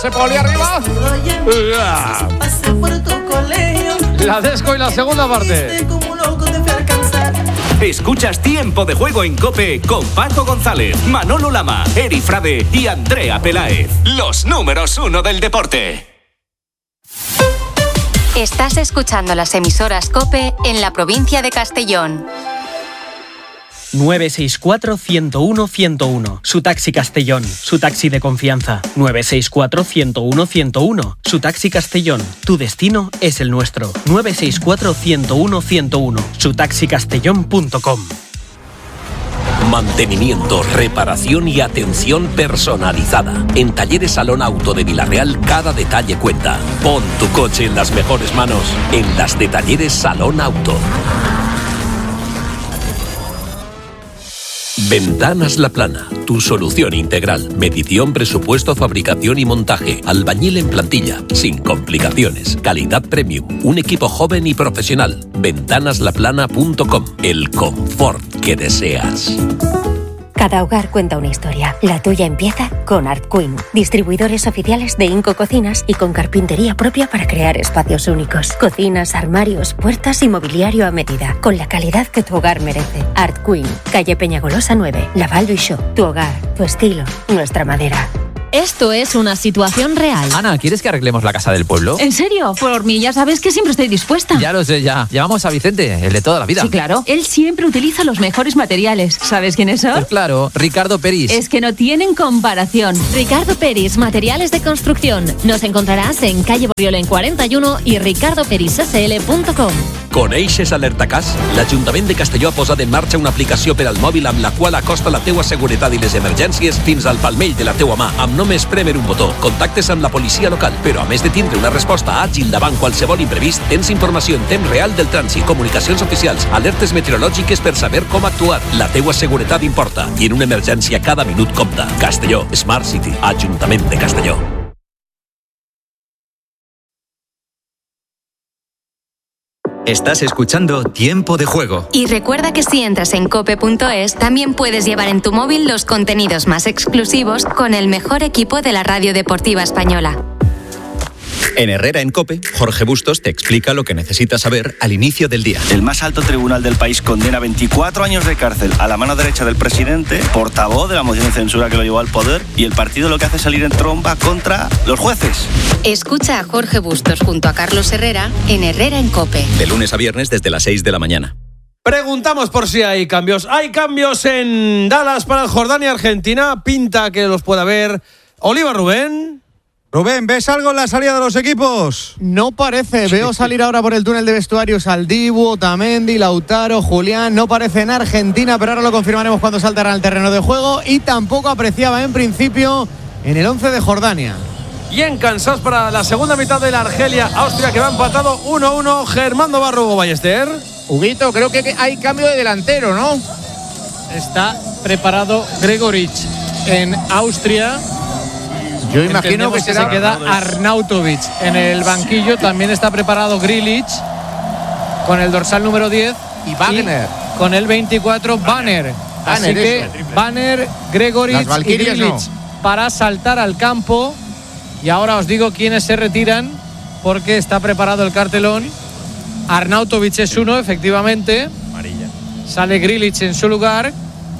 Se Poli arriba. La Desco y la segunda parte. Escuchas Tiempo de Juego en COPE con Paco González, Manolo Lama, Eri Frade y Andrea Peláez. Los números 1 del deporte. Estás escuchando las emisoras COPE en la provincia de Castellón. 964-101-101. Su taxi Castellón. Su taxi de confianza. 964-101-101. Su taxi Castellón. Tu destino es el nuestro. 964-101-101. Sutaxicastellón.com. Mantenimiento, reparación y atención personalizada. En Talleres Salón Auto de Vilarreal cada detalle cuenta. Pon tu coche en las mejores manos en las de Talleres Salón Auto. Ventanas La Plana, tu solución integral. Medición, presupuesto, fabricación y montaje. Albañil en plantilla, sin complicaciones. Calidad premium, un equipo joven y profesional. Ventanaslaplana.com, el confort que deseas. Cada hogar cuenta una historia. La tuya empieza con Art Queen, distribuidores oficiales de Inco Cocinas y con carpintería propia para crear espacios únicos. Cocinas, armarios, puertas y mobiliario a medida, con la calidad que tu hogar merece. Art Queen, calle Peñagolosa 9, Laval du Choix. Tu hogar, tu estilo, nuestra madera. Esto es una situación real. Ana, ¿quieres que arreglemos la casa del pueblo? ¿En serio? Por mí ya sabes que siempre estoy dispuesta. Ya lo sé, ya. Llamamos a Vicente, el de toda la vida. Sí, claro. Él siempre utiliza los mejores materiales. ¿Sabes quiénes son? Pues claro, Ricardo Peris. Es que no tienen comparación. Ricardo Peris, materiales de construcción. Nos encontrarás en calle Borriol 41 y ricardoperissl.com. Con Eixes Alertacàs, l'Ajuntament de Castelló ha posat en marxa una aplicació per al mòbil amb la qual acosta la teua seguretat i les emergències fins al palmell de la teua mà, amb només prémer un botó. Contactes amb la policia local, però a més de tindre una resposta àgil davant qualsevol imprevist, tens informació en temps real del trànsit, comunicacions oficials, alertes meteorològiques per saber com actuar. La teua seguretat importa i en una emergència cada minut compta. Castelló, Smart City, Ajuntament de Castelló. Estás escuchando Tiempo de Juego. Y recuerda que si entras en cope.es, también puedes llevar en tu móvil los contenidos más exclusivos con el mejor equipo de la radio deportiva española. En Herrera en COPE, Jorge Bustos te explica lo que necesitas saber al inicio del día. El más alto tribunal del país condena 24 años de cárcel a la mano derecha del presidente, portavoz de la moción de censura que lo llevó al poder, y el partido lo que hace es salir en tromba contra los jueces. Escucha a Jorge Bustos junto a Carlos Herrera en Herrera en COPE. De lunes a viernes desde las 6 de la mañana. Preguntamos por si hay cambios. Hay cambios en Dallas para el Jordania-Argentina. Pinta que los pueda haber. Oliva, Rubén. Rubén, ¿ves algo en la salida de los equipos? No parece. Veo salir ahora por el túnel de vestuarios al Dibu, Otamendi, Lautaro, Julián. No parece en Argentina, pero ahora lo confirmaremos cuando saltarán al terreno de juego. Y tampoco apreciaba en principio en el 11 de Jordania. Y en Kansas para la segunda mitad de la Argelia-Austria, que va empatado 1-1. Germán Navarro, Hugo Ballester. Huguito, creo que hay cambio de delantero, ¿no? Está preparado Gregoritsch en Austria. Yo imagino que se queda Arnautovic en el banquillo. También está preparado Grilic con el dorsal número 10 y Wagner con el 24 Banner. Así que Banner, Gregoritsch y Grilic para saltar al campo. Y ahora os digo quiénes se retiran porque está preparado el cartelón. Arnautovic es uno, efectivamente. Amarilla. Sale Grilic en su lugar.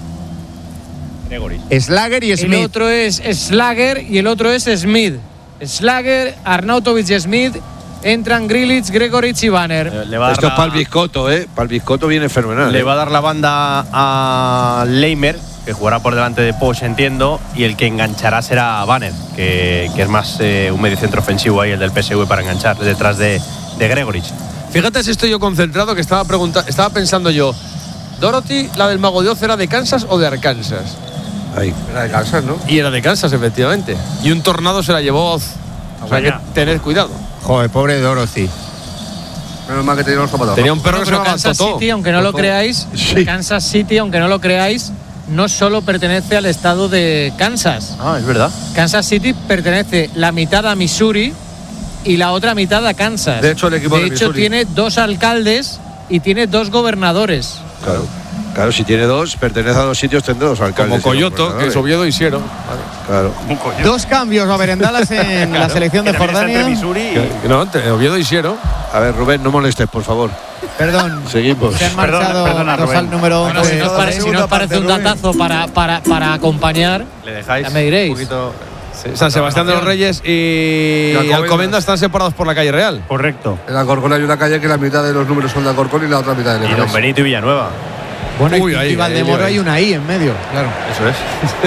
Slager y Smith. El otro es Slager y el otro es Smith. Slager, Arnautovic y Smith. Entran Grilic, Gregoritsch y Banner. Esto es para el Biscotto, Para el Biscotto viene fenomenal. Le va a dar la banda a Leimer, que jugará por delante de Posch, entiendo, y el que enganchará será Banner, que es más un mediocentro ofensivo ahí, el del PSV, para enganchar detrás de Gregoritsch. Fíjate si estoy yo concentrado, que estaba pensando yo. Dorothy, la del Mago de Oz, ¿era de Kansas o de Arkansas? Ahí, era de Kansas, ¿no? Y era de Kansas, efectivamente. Y un tornado se la llevó Oz. O sea, que tened cuidado. Joder, pobre Dorothy. Menos mal que tenía los zapatos. Tenía un perro que se llamaba Kansas Totó. City, aunque no lo creáis, Sí. Kansas City, aunque no lo creáis, no solo pertenece al estado de Kansas. Ah, es verdad. Kansas City pertenece la mitad a Missouri y la otra mitad a Kansas. De hecho, el equipo de Missouri tiene 2 alcaldes y tiene 2 gobernadores. Claro. Claro, si tiene dos, pertenece a dos sitios, tendrá dos alcaldes. Como Coyoto, que es Oviedo y Siero. Claro. Dos cambios va a haber en Dallas en la selección de Jordania. No, Oviedo y Siero. A ver, Rubén, no molestes, por favor. Perdón. Seguimos. Se han marchado dorsal número 11. Si no os parece un datazo para acompañar, le dejáis ya me diréis. un poquito. San Sebastián de los Reyes y Alcobendas están separados por la calle Real. Correcto. En Alcorcón hay una calle que la mitad de los números son de Alcorcón y la otra mitad de Leganés. Y Don Benito y Villanueva. Bueno, Uy, y Valdemoro hay una I en medio. Claro. Eso es.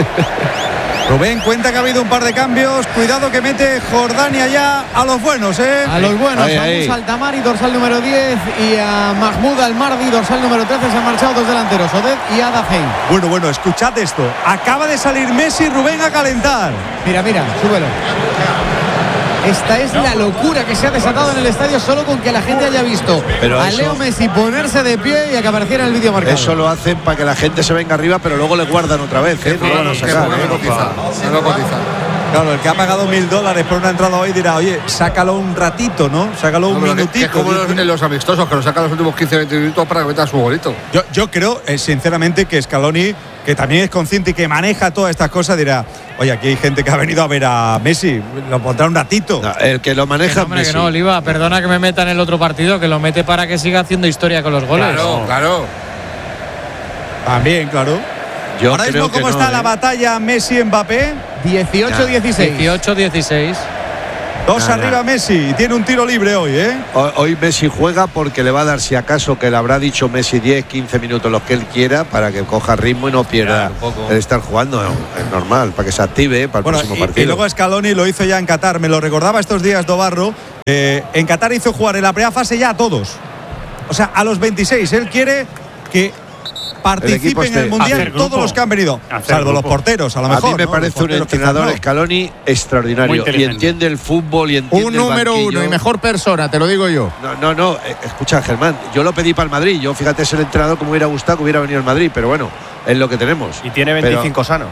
Rubén, cuenta que ha habido un par de cambios. Cuidado que mete Jordania ya a los buenos, ¿eh? A los buenos, Ahí, a ahí. Musa Altamari, dorsal número 10, y a Mahmoud Almardi, dorsal número 13. Se han marchado dos delanteros, Oded y Adafei. Bueno, escuchad esto. Acaba de salir Messi, Rubén, a calentar. Mira, súbelo. Esta es la locura que se ha desatado en el estadio solo con que la gente haya visto Pero a eso- Leo Messi ponerse de pie y a que apareciera en el vídeo marcado. Eso lo hacen para que la gente se venga arriba, pero luego le guardan otra vez, ¿eh? No lo van a sacar. Claro, el que ha pagado $1000 por una entrada hoy dirá, oye, sácalo un ratito, ¿no? Sácalo un minutito. Que es como en los amistosos, que lo sacan los últimos 15-20 minutos para que meta su golito. Yo creo, sinceramente, que Scaloni, que también es consciente y que maneja todas estas cosas, dirá, oye, aquí hay gente que ha venido a ver a Messi, lo pondrá un ratito. No, el que lo maneja Hombre, Messi. que no, Oliva, perdona que me meta en el otro partido, que lo mete para que siga haciendo historia con los goles. Claro. También, claro. Yo Ahora creo mismo, ¿cómo que está no, la batalla Messi-Mbappé? 18-16. 18-16. Dos Nada. arriba Messi. Y tiene un tiro libre hoy, ¿eh? Hoy Messi juega porque le va a dar, si acaso, que le habrá dicho Messi 10-15 minutos los que él quiera para que coja ritmo y no pierda el estar jugando. Es normal, para que se active para el próximo Y partido. luego Scaloni lo hizo ya en Qatar. Me lo recordaba estos días Dobarro. En Qatar hizo jugar en la primera fase ya a todos. O sea, a los 26. Él quiere que participen en el Mundial todos los que han venido. Salvo los porteros, a lo mejor. A mí me ¿no? parece Los un porteros entrenador quizás no. Scaloni extraordinario y entiende el fútbol y entiende Un el número banquillo. uno y mejor persona, te lo digo yo. No, escucha, Germán, yo lo pedí para el Madrid. Yo, fíjate, es el entrenador que me hubiera gustado que hubiera venido al Madrid, pero bueno, es lo que tenemos. Y tiene 25 sanos.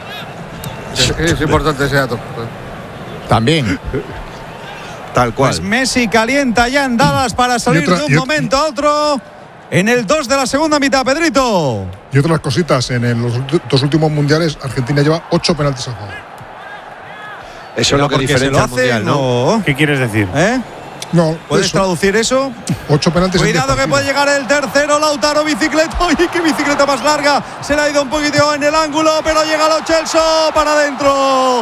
Es importante ese dato. También. Tal cual. Pues Messi calienta ya en Dallas para salir de un momento a otro. En el 2 de la segunda mitad, Pedrito. Y otras cositas, en los dos últimos mundiales, Argentina lleva 8 penaltis a favor. Eso es lo que diferencia al mundial, ¿no? ¿Qué quieres decir? No, ¿Puedes traducir eso? 8 penaltis. Cuidado que puede llegar el tercero, Lautaro, bicicleta. ¡Uy, qué bicicleta más larga! Se le ha ido un poquito en el ángulo, pero llega Lo Celso para adentro.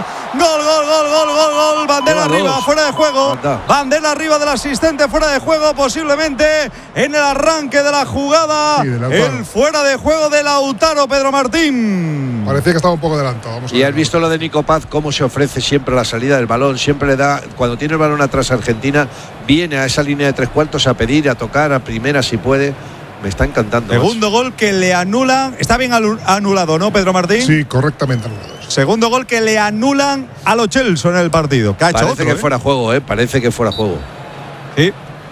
Gol. Bandera arriba, fuera de juego. Bandera arriba del asistente, fuera de juego, posiblemente en el arranque de la jugada. Sí, de Lautaro. El fuera de juego de Lautaro, Pedro Martín. Parecía que estaba un poco adelantado. Vamos a Y ver. has visto lo de Nico Paz, cómo se ofrece siempre a la salida del balón, siempre le da, cuando tiene el balón atrás a Argentina, viene a esa línea de 3/4 a pedir, a tocar, a primera si puede. Me está encantando. Segundo gol que le anulan. Está bien anulado, ¿no, Pedro Martín? Sí, correctamente anulado. Segundo gol que le anulan a Lo Celso en el partido. Que ha hecho Parece otro, que fuera juego, parece que fuera juego. Sí.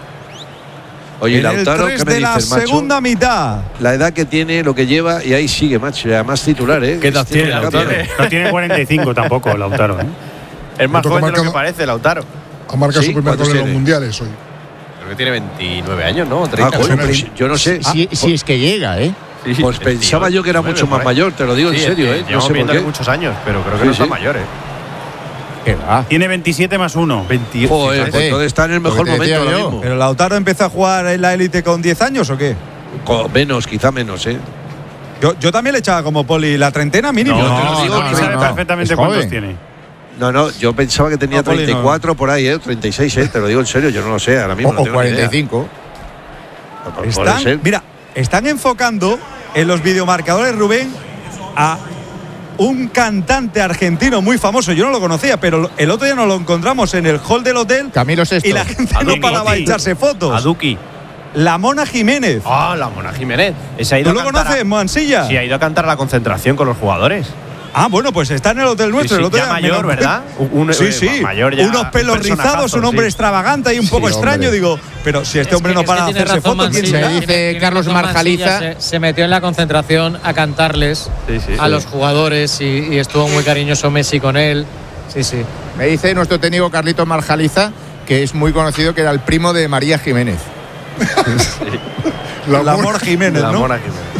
Oye, en Lautaro, el 3 ¿qué me de la dices, macho? segunda mitad. La edad que tiene, lo que lleva, y ahí sigue, macho. Y además titular, ¿eh? ¿Qué edad tiene Lautaro? No tiene 45 tampoco, Lautaro. Es más joven de lo que parece, Lautaro. Ha marcado Sí, su primer ¿cuántos gol en los tiene? mundiales hoy. Creo que tiene 29 años, ¿no? 30. Coño, pues yo no sé. Si es que llega, ¿eh? Pues pensaba yo que era mucho más mayor, te lo digo en serio, ¿eh? No Llevamos sé por viéndole qué. muchos años, pero creo que Sí, no está sí. mayor, ¿Qué va? Tiene 27 más 1. 28. Joder, pues entonces está en el mejor Lo que te momento decía ahora yo. mismo. ¿Pero Lautaro empezó a jugar en la élite con 10 años o qué? Menos, quizá menos, ¿eh? Yo también le echaba como Poli la treintena mínimo. No, te lo digo, No, que sabe no. perfectamente Es cuántos joven. tiene. No, yo pensaba que tenía No, Poli, no. 34 por ahí, 36, te lo digo en serio, yo no lo sé, ahora mismo. no O tengo ni idea. 45. Puede Están, ser. mira, están enfocando en los videomarcadores, Rubén, a un cantante argentino muy famoso. Yo no lo conocía, pero el otro día nos lo encontramos en el hall del hotel. Camilo Sesto. Y la gente no Aduki. paraba de echarse fotos. Aduki. La Mona Jiménez. Ah, la Mona Jiménez. Ese ha ido ¿Tú a lo cantar conoces, Mansilla? Sí, ha ido a cantar la concentración con los jugadores. Ah, bueno, pues está en el hotel nuestro. Sí, El otro ya día mayor, me lo- ¿verdad? Sí. Mayor ya, unos pelos un personajazo, rizados, un hombre sí. extravagante y un poco Sí, extraño. hombre. Digo, pero si este hombre no para de tiene hacerse razón fotos, ¿quién Mansilla, será? Me dice tiene Carlos razón Marjaliza. Mansilla, se metió en la concentración a cantarles a los jugadores y estuvo muy cariñoso Messi con él. Sí. Me dice nuestro técnico Carlitos Marjaliza, que es muy conocido, que era el primo de María Jiménez. La Mona Jiménez, La ¿no? Mona Jiménez.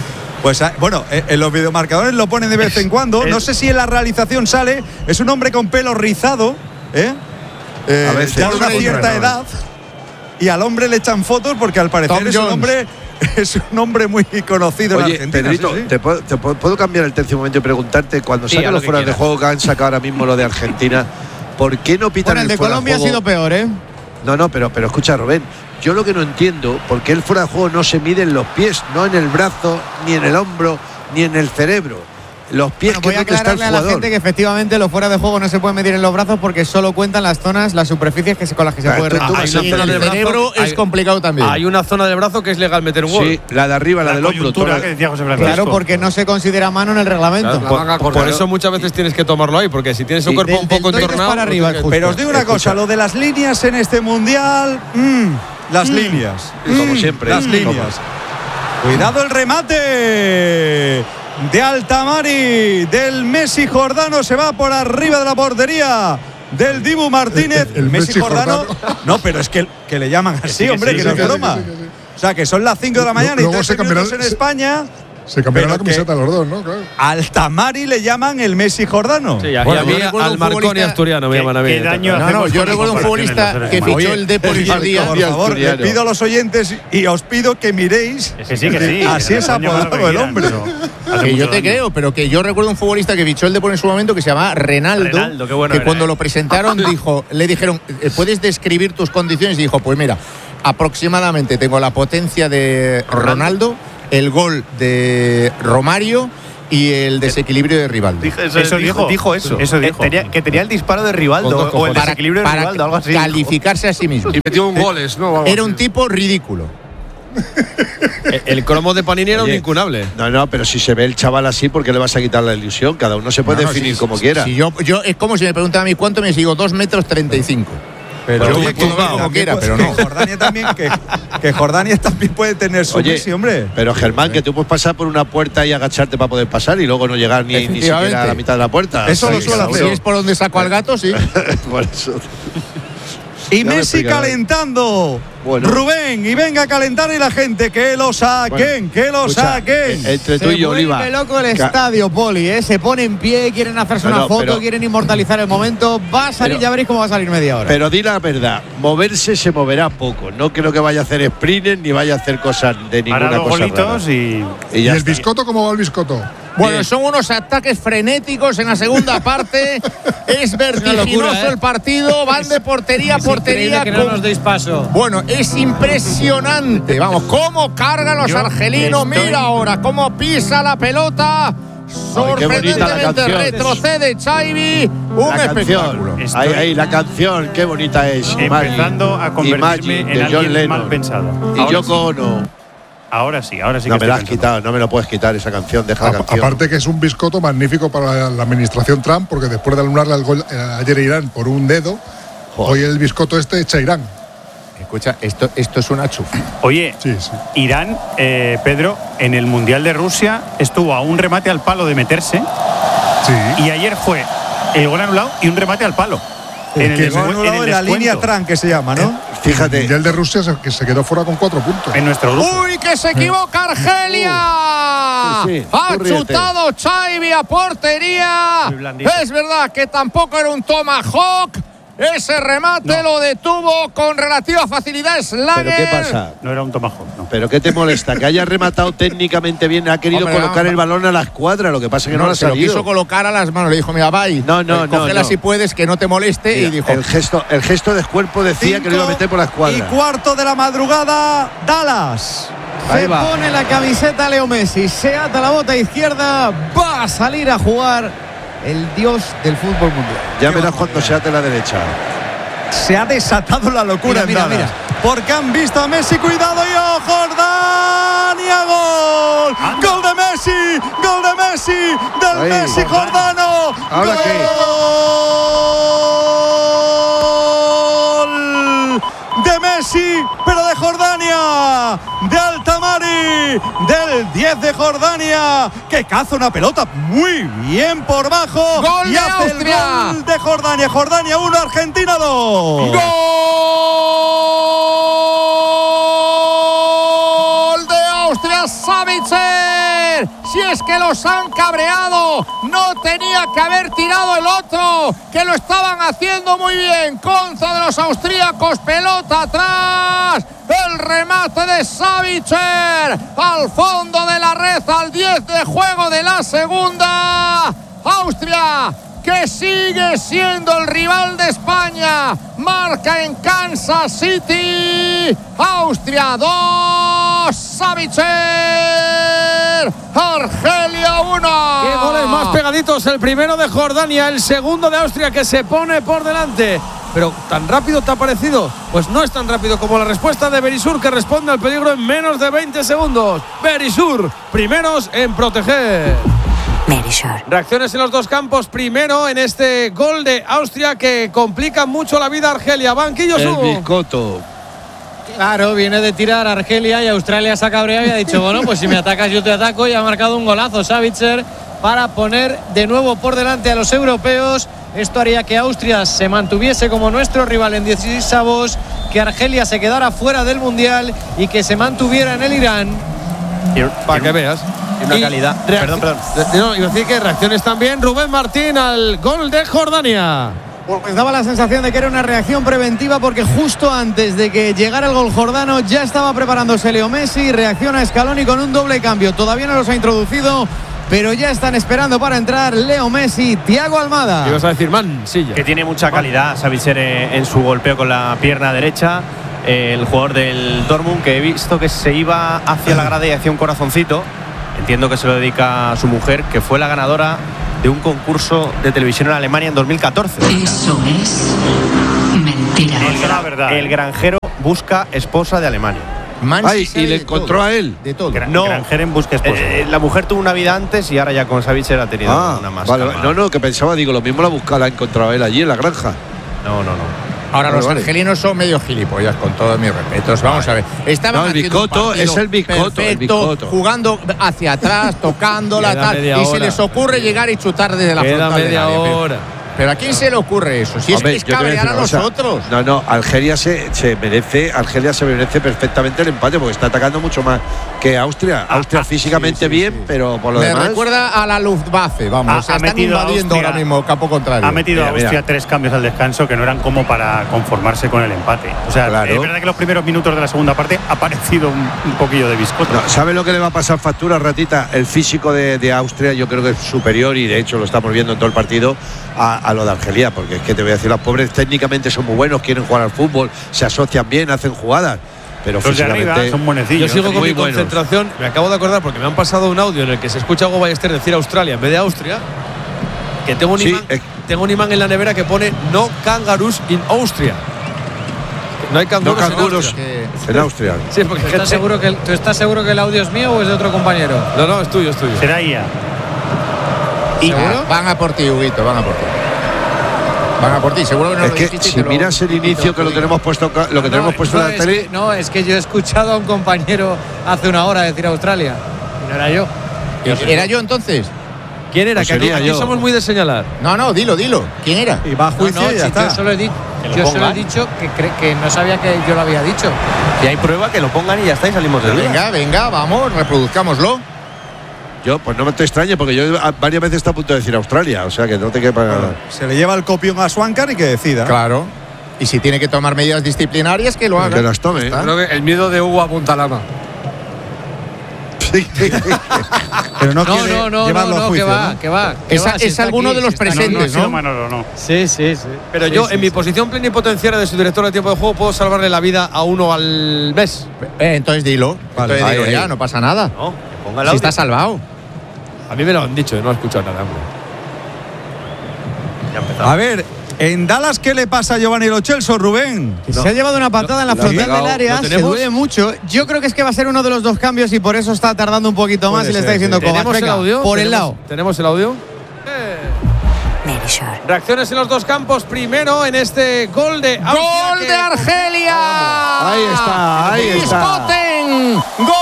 Pues bueno, en los videomarcadores lo ponen de vez en cuando. No sé si en la realización sale. Es un hombre con pelo rizado, a veces, ya de una cierta edad. Y al hombre le echan fotos porque al parecer es un hombre muy conocido en Argentina. Pedrito, sí. ¿te puedo cambiar el tercio momento y preguntarte, cuando sacan los fueras de juego que han sacado ahora mismo lo de Argentina, ¿por qué no pitan el de Colombia? Ha sido peor, No, pero escucha, Rubén, yo lo que no entiendo, ¿por qué el fuera de juego no se mide en los pies, no en el brazo, ni en el hombro, ni en el cerebro? Los pies, voy a aclararle a la gente que efectivamente los fuera de juego no se pueden medir en los brazos porque solo cuentan las zonas, las superficies con las que se puede retomar. El cerebro es complicado también. Hay una zona del brazo que es legal meter un gol. Sí, la de arriba, la del hombro. Que decía José Francisco. Claro, porque no se considera mano en el reglamento. Claro, por eso muchas veces tienes que tomarlo ahí, porque si tienes un cuerpo un poco entornado. Para arriba, pero os digo una cosa, lo de las líneas en este mundial, las líneas. Como siempre. Las líneas. Cuidado el remate de Altamari, del Messi Jordano, se va por arriba de la portería del Dibu Martínez. El Messi Jordano. No, pero es que le llaman así, hombre, que no es broma. O sea, que son las 5 de la mañana y 3 minutos en España. Se cambiaron la camiseta los dos, ¿no? Claro. Altamari le llaman el Messi Jordano. Sí, y a mí al Marconi asturiano me llaman a mí. No, yo recuerdo un futbolista que fichó el Depor esos días. Por favor, les pido a los oyentes y os pido que miréis. Que sí. Así es apodado el hombre. Que yo te creo, pero que yo recuerdo un futbolista que fichó el Depor en su momento que se llamaba Renaldo, qué bueno que era, cuando lo presentaron le dijeron, ¿puedes describir tus condiciones? Y dijo, pues mira, aproximadamente tengo la potencia de Ronaldo, el gol de Romario y el desequilibrio de Rivaldo. Dijo eso. Que tenía el disparo de Rivaldo o el desequilibrio de Rivaldo, algo así. Calificarse a sí mismo. Y metió un goles, ¿no? Era un tipo ridículo. El cromo de Panini era un incunable. No, pero si se ve el chaval así, ¿por qué le vas a quitar la ilusión? Cada uno se puede definir como quiera. Si yo es como si me preguntan a mí cuánto me sigo, 2,35 metros. Pero yo como quiera, pero no. Jordania también, que Jordania también puede tener su Messi, hombre. Pero Germán, que tú puedes pasar por una puerta y agacharte para poder pasar y luego no llegar ni siquiera a la mitad de la puerta. Eso lo suelo hacer. Si es por donde saco al gato, sí. Por eso. Y Messi calentando. Bueno. Rubén, y venga a calentar y la gente, que lo saquen, saquen. Entre tú y yo, Oliva. Se vuelve loco el estadio, Poli, se pone en pie, quieren hacerse una foto, quieren inmortalizar el momento. Va a salir, ya veréis cómo va a salir media hora. Pero di la verdad, moverse se moverá poco. No creo que vaya a hacer sprint ni vaya a hacer cosas de ninguna cosa rara. ¿Y el Biscotto cómo va el Biscotto? Bueno, son unos ataques frenéticos en la segunda parte. Es vertiginoso el partido. Van de portería a portería. Que no nos deis paso. Bueno, es impresionante. Vamos, cómo cargan los argelinos. Mira ahora cómo pisa la pelota. Sorprendentemente retrocede Xavi. Un espectáculo. Ahí, la canción, qué bonita es. Empezando a convertirme en alguien mal pensado. Y Yoko Ono. Ahora sí. No me la has quitado, no me lo puedes quitar esa canción, deja la canción. Aparte que es un Biscotto magnífico para la administración Trump, porque después de anularle el gol ayer a Irán por un dedo, hoy el Biscotto echa Irán. Escucha, esto es una chufa. Oye, Irán, Pedro, en el Mundial de Rusia estuvo a un remate al palo de meterse. Sí. Y ayer fue el gol anulado y un remate al palo. En la línea Trump, que se llama, ¿no? Fíjate. El Mundial de Rusia que se quedó fuera con 4 puntos. En nuestro grupo. ¡Uy, que se equivoca Argelia! Ha chutado Xavi a portería. Es verdad que tampoco era un tomahawk. Ese remate lo detuvo con relativa facilidad Slager. ¿Pero qué pasa? No era un tomahawk, no. ¿Pero qué te molesta? Que haya rematado técnicamente bien. Ha querido colocar el balón a la escuadra. Lo que pasa es que no lo ha salido. Lo quiso colocar a las manos. Le dijo, mira, bye. Cógela si puedes, que no te moleste. Mira, y dijo. El gesto de cuerpo decía que lo iba a meter por la escuadra. Y 1:15 de la madrugada, Dallas. Se pone la camiseta Leo Messi. Se ata la bota izquierda. Va a salir a jugar el dios del fútbol mundial. Ya verás cuando se ate la derecha. Se ha desatado la locura. Mira. Porque han visto a Messi. Cuidado, yo, Jordania, gol. Gol de Messi. Gol de Messi. Del Messi Jordano. ¿Ahora gol qué? De Messi, pero de Jordania, de Altamari, del 10 de Jordania, que caza una pelota muy bien por bajo. ¡Gol y de hace Austria! El gol de Jordania. Jordania 1, Argentina 2. ¡Gol de Austria! Savitzer que los han cabreado. No tenía que haber tirado el otro, que lo estaban haciendo muy bien. Contra de los austríacos, pelota atrás. El remate de Savitzer al fondo de la red, al 10 de juego de la segunda. Austria, que sigue siendo el rival de España, marca en Kansas City. Austria 2, Savitzer, Argelia 1. Qué goles más pegaditos, el primero de Jordania, el segundo de Austria, que se pone por delante. Pero ¿tan rápido te ha parecido? Pues no es tan rápido como la respuesta de Berisur, que responde al peligro en menos de 20 segundos. Berisur, primeros en proteger. Reacciones en los dos campos. Primero en este gol de Austria que complica mucho la vida a Argelia. Banquillo el Sur. Biscotto. Claro, viene de tirar a Argelia y Australia se ha cabreado y ha dicho, bueno, pues si me atacas yo te ataco, y ha marcado un golazo Savitzer para poner de nuevo por delante a los europeos. Esto haría que Austria se mantuviese como nuestro rival en 16avos, que Argelia se quedara fuera del Mundial y que se mantuviera en el Irán. Para que veas. Una calidad. Perdón. No, iba a decir que reacciones también. Rubén Martín al gol de Jordania. Pues daba la sensación de que era una reacción preventiva, porque justo antes de que llegara el gol jordano ya estaba preparándose Leo Messi. Reacciona Scaloni con un doble cambio. Todavía no los ha introducido, pero ya están esperando para entrar Leo Messi, Thiago Almada. Ibas a decir Mansilla. Que tiene mucha calidad Savitzer en su golpeo con la pierna derecha. El jugador del Dortmund, que he visto que se iba hacia la grada y hacía un corazoncito. Entiendo que se lo dedica a su mujer, que fue la ganadora de un concurso de televisión en Alemania en 2014. Eso es mentira. Es la verdad. El granjero busca esposa de Alemania. Ay, y le encontró todo, a él. De todo. No, granjero en busca esposa. La mujer tuvo una vida antes y ahora ya con Savitzer ha tenido una más. Vale. No, que pensaba, digo, lo mismo la buscaba, la ha encontrado a él allí en la granja. No. Ahora los argelinos son medio gilipollas, con todos mis respetos. Vamos a ver. Estaban el Biscotto es el Biscotto. Perfecto, jugando hacia atrás, tocándola tal, y se les ocurre llegar y chutar desde la frontal. Media hora. Pero ¿a quién se le ocurre eso? Si es cabrear a nosotros. No, Argelia se merece perfectamente el empate, porque está atacando mucho más que Austria. Austria físicamente bien, pero por lo demás. Me recuerda a la Luftwaffe, vamos. Están invadiendo ahora mismo el campo contrario. Ha metido a Austria 3 cambios al descanso que no eran como para conformarse con el empate. O sea, claro. Es verdad que los primeros minutos de la segunda parte ha parecido un poquillo de Biscotto. No, ¿sabe lo que le va a pasar factura, Ratita? El físico de Austria yo creo que es superior, y de hecho lo estamos viendo en todo el partido, a lo de Argelia, porque es que te voy a decir, los pobres técnicamente son muy buenos, quieren jugar al fútbol, se asocian bien, hacen jugadas, pero los físicamente de arriba son buenecillos. Yo sigo con mi buenos. concentración. Me acabo de acordar porque me han pasado un audio en el que se escucha a Hugo Ballester decir Australia en vez de Austria, que tengo un imán en la nevera que pone no kangaroos in Austria. No hay canguros, en Austria. Sí, porque ¿Tú estás seguro que el audio es mío o es de otro compañero? No, es tuyo. Será IA. ¿Seguro? Van a por ti, Huguito, van a por ti. Van a por ti, seguro que no es lo que dijiste. Si miras el inicio, que lo tenemos puesto, tenemos puesto en la tele. Es que yo he escuchado a un compañero hace una hora decir Australia. Y no era yo. ¿Era yo entonces? ¿Quién era? Pues que aquí somos muy de señalar. No, dilo. ¿Quién era? Y va a juicio y ya está. Yo solo he dicho que no sabía que yo lo había dicho. Si hay prueba, que lo pongan y ya está, y salimos de duda. Venga, vamos, reproduzcámoslo. Yo, pues no me te extrañe, porque yo varias veces está a punto de decir Australia, o sea que no te quepa nada. Se le lleva el copión a Swankar y que decida. Claro. Y si tiene que tomar medidas disciplinarias, que lo haga. Que las tome. Creo que el miedo de Hugo apunta lama. Pero no llevarlo a juicio, que va. Es alguno de los presentes, ¿no? No. Sí. Pero yo, en mi posición plenipotenciaria de su director de tiempo de juego, puedo salvarle la vida a uno al mes. Entonces dilo. Vale, entonces ya, no pasa nada. No, ponga el audio. Si está salvado. A mí me lo han dicho, no he escuchado nada, hombre. A ver, en Dallas, ¿qué le pasa a Giovanni Lo Celso, Rubén? Se ha llevado una patada en la frontal del área, se duele mucho. Yo creo que es que va a ser uno de los dos cambios y por eso está tardando un poquito más y le está diciendo Kovac. ¿Tenemos el audio? Por el lado. ¿Tenemos el audio? Reacciones en los dos campos. Primero en este gol de Austria. ¡Gol de Argelia! Ahí está. Biscotten. ¡Gol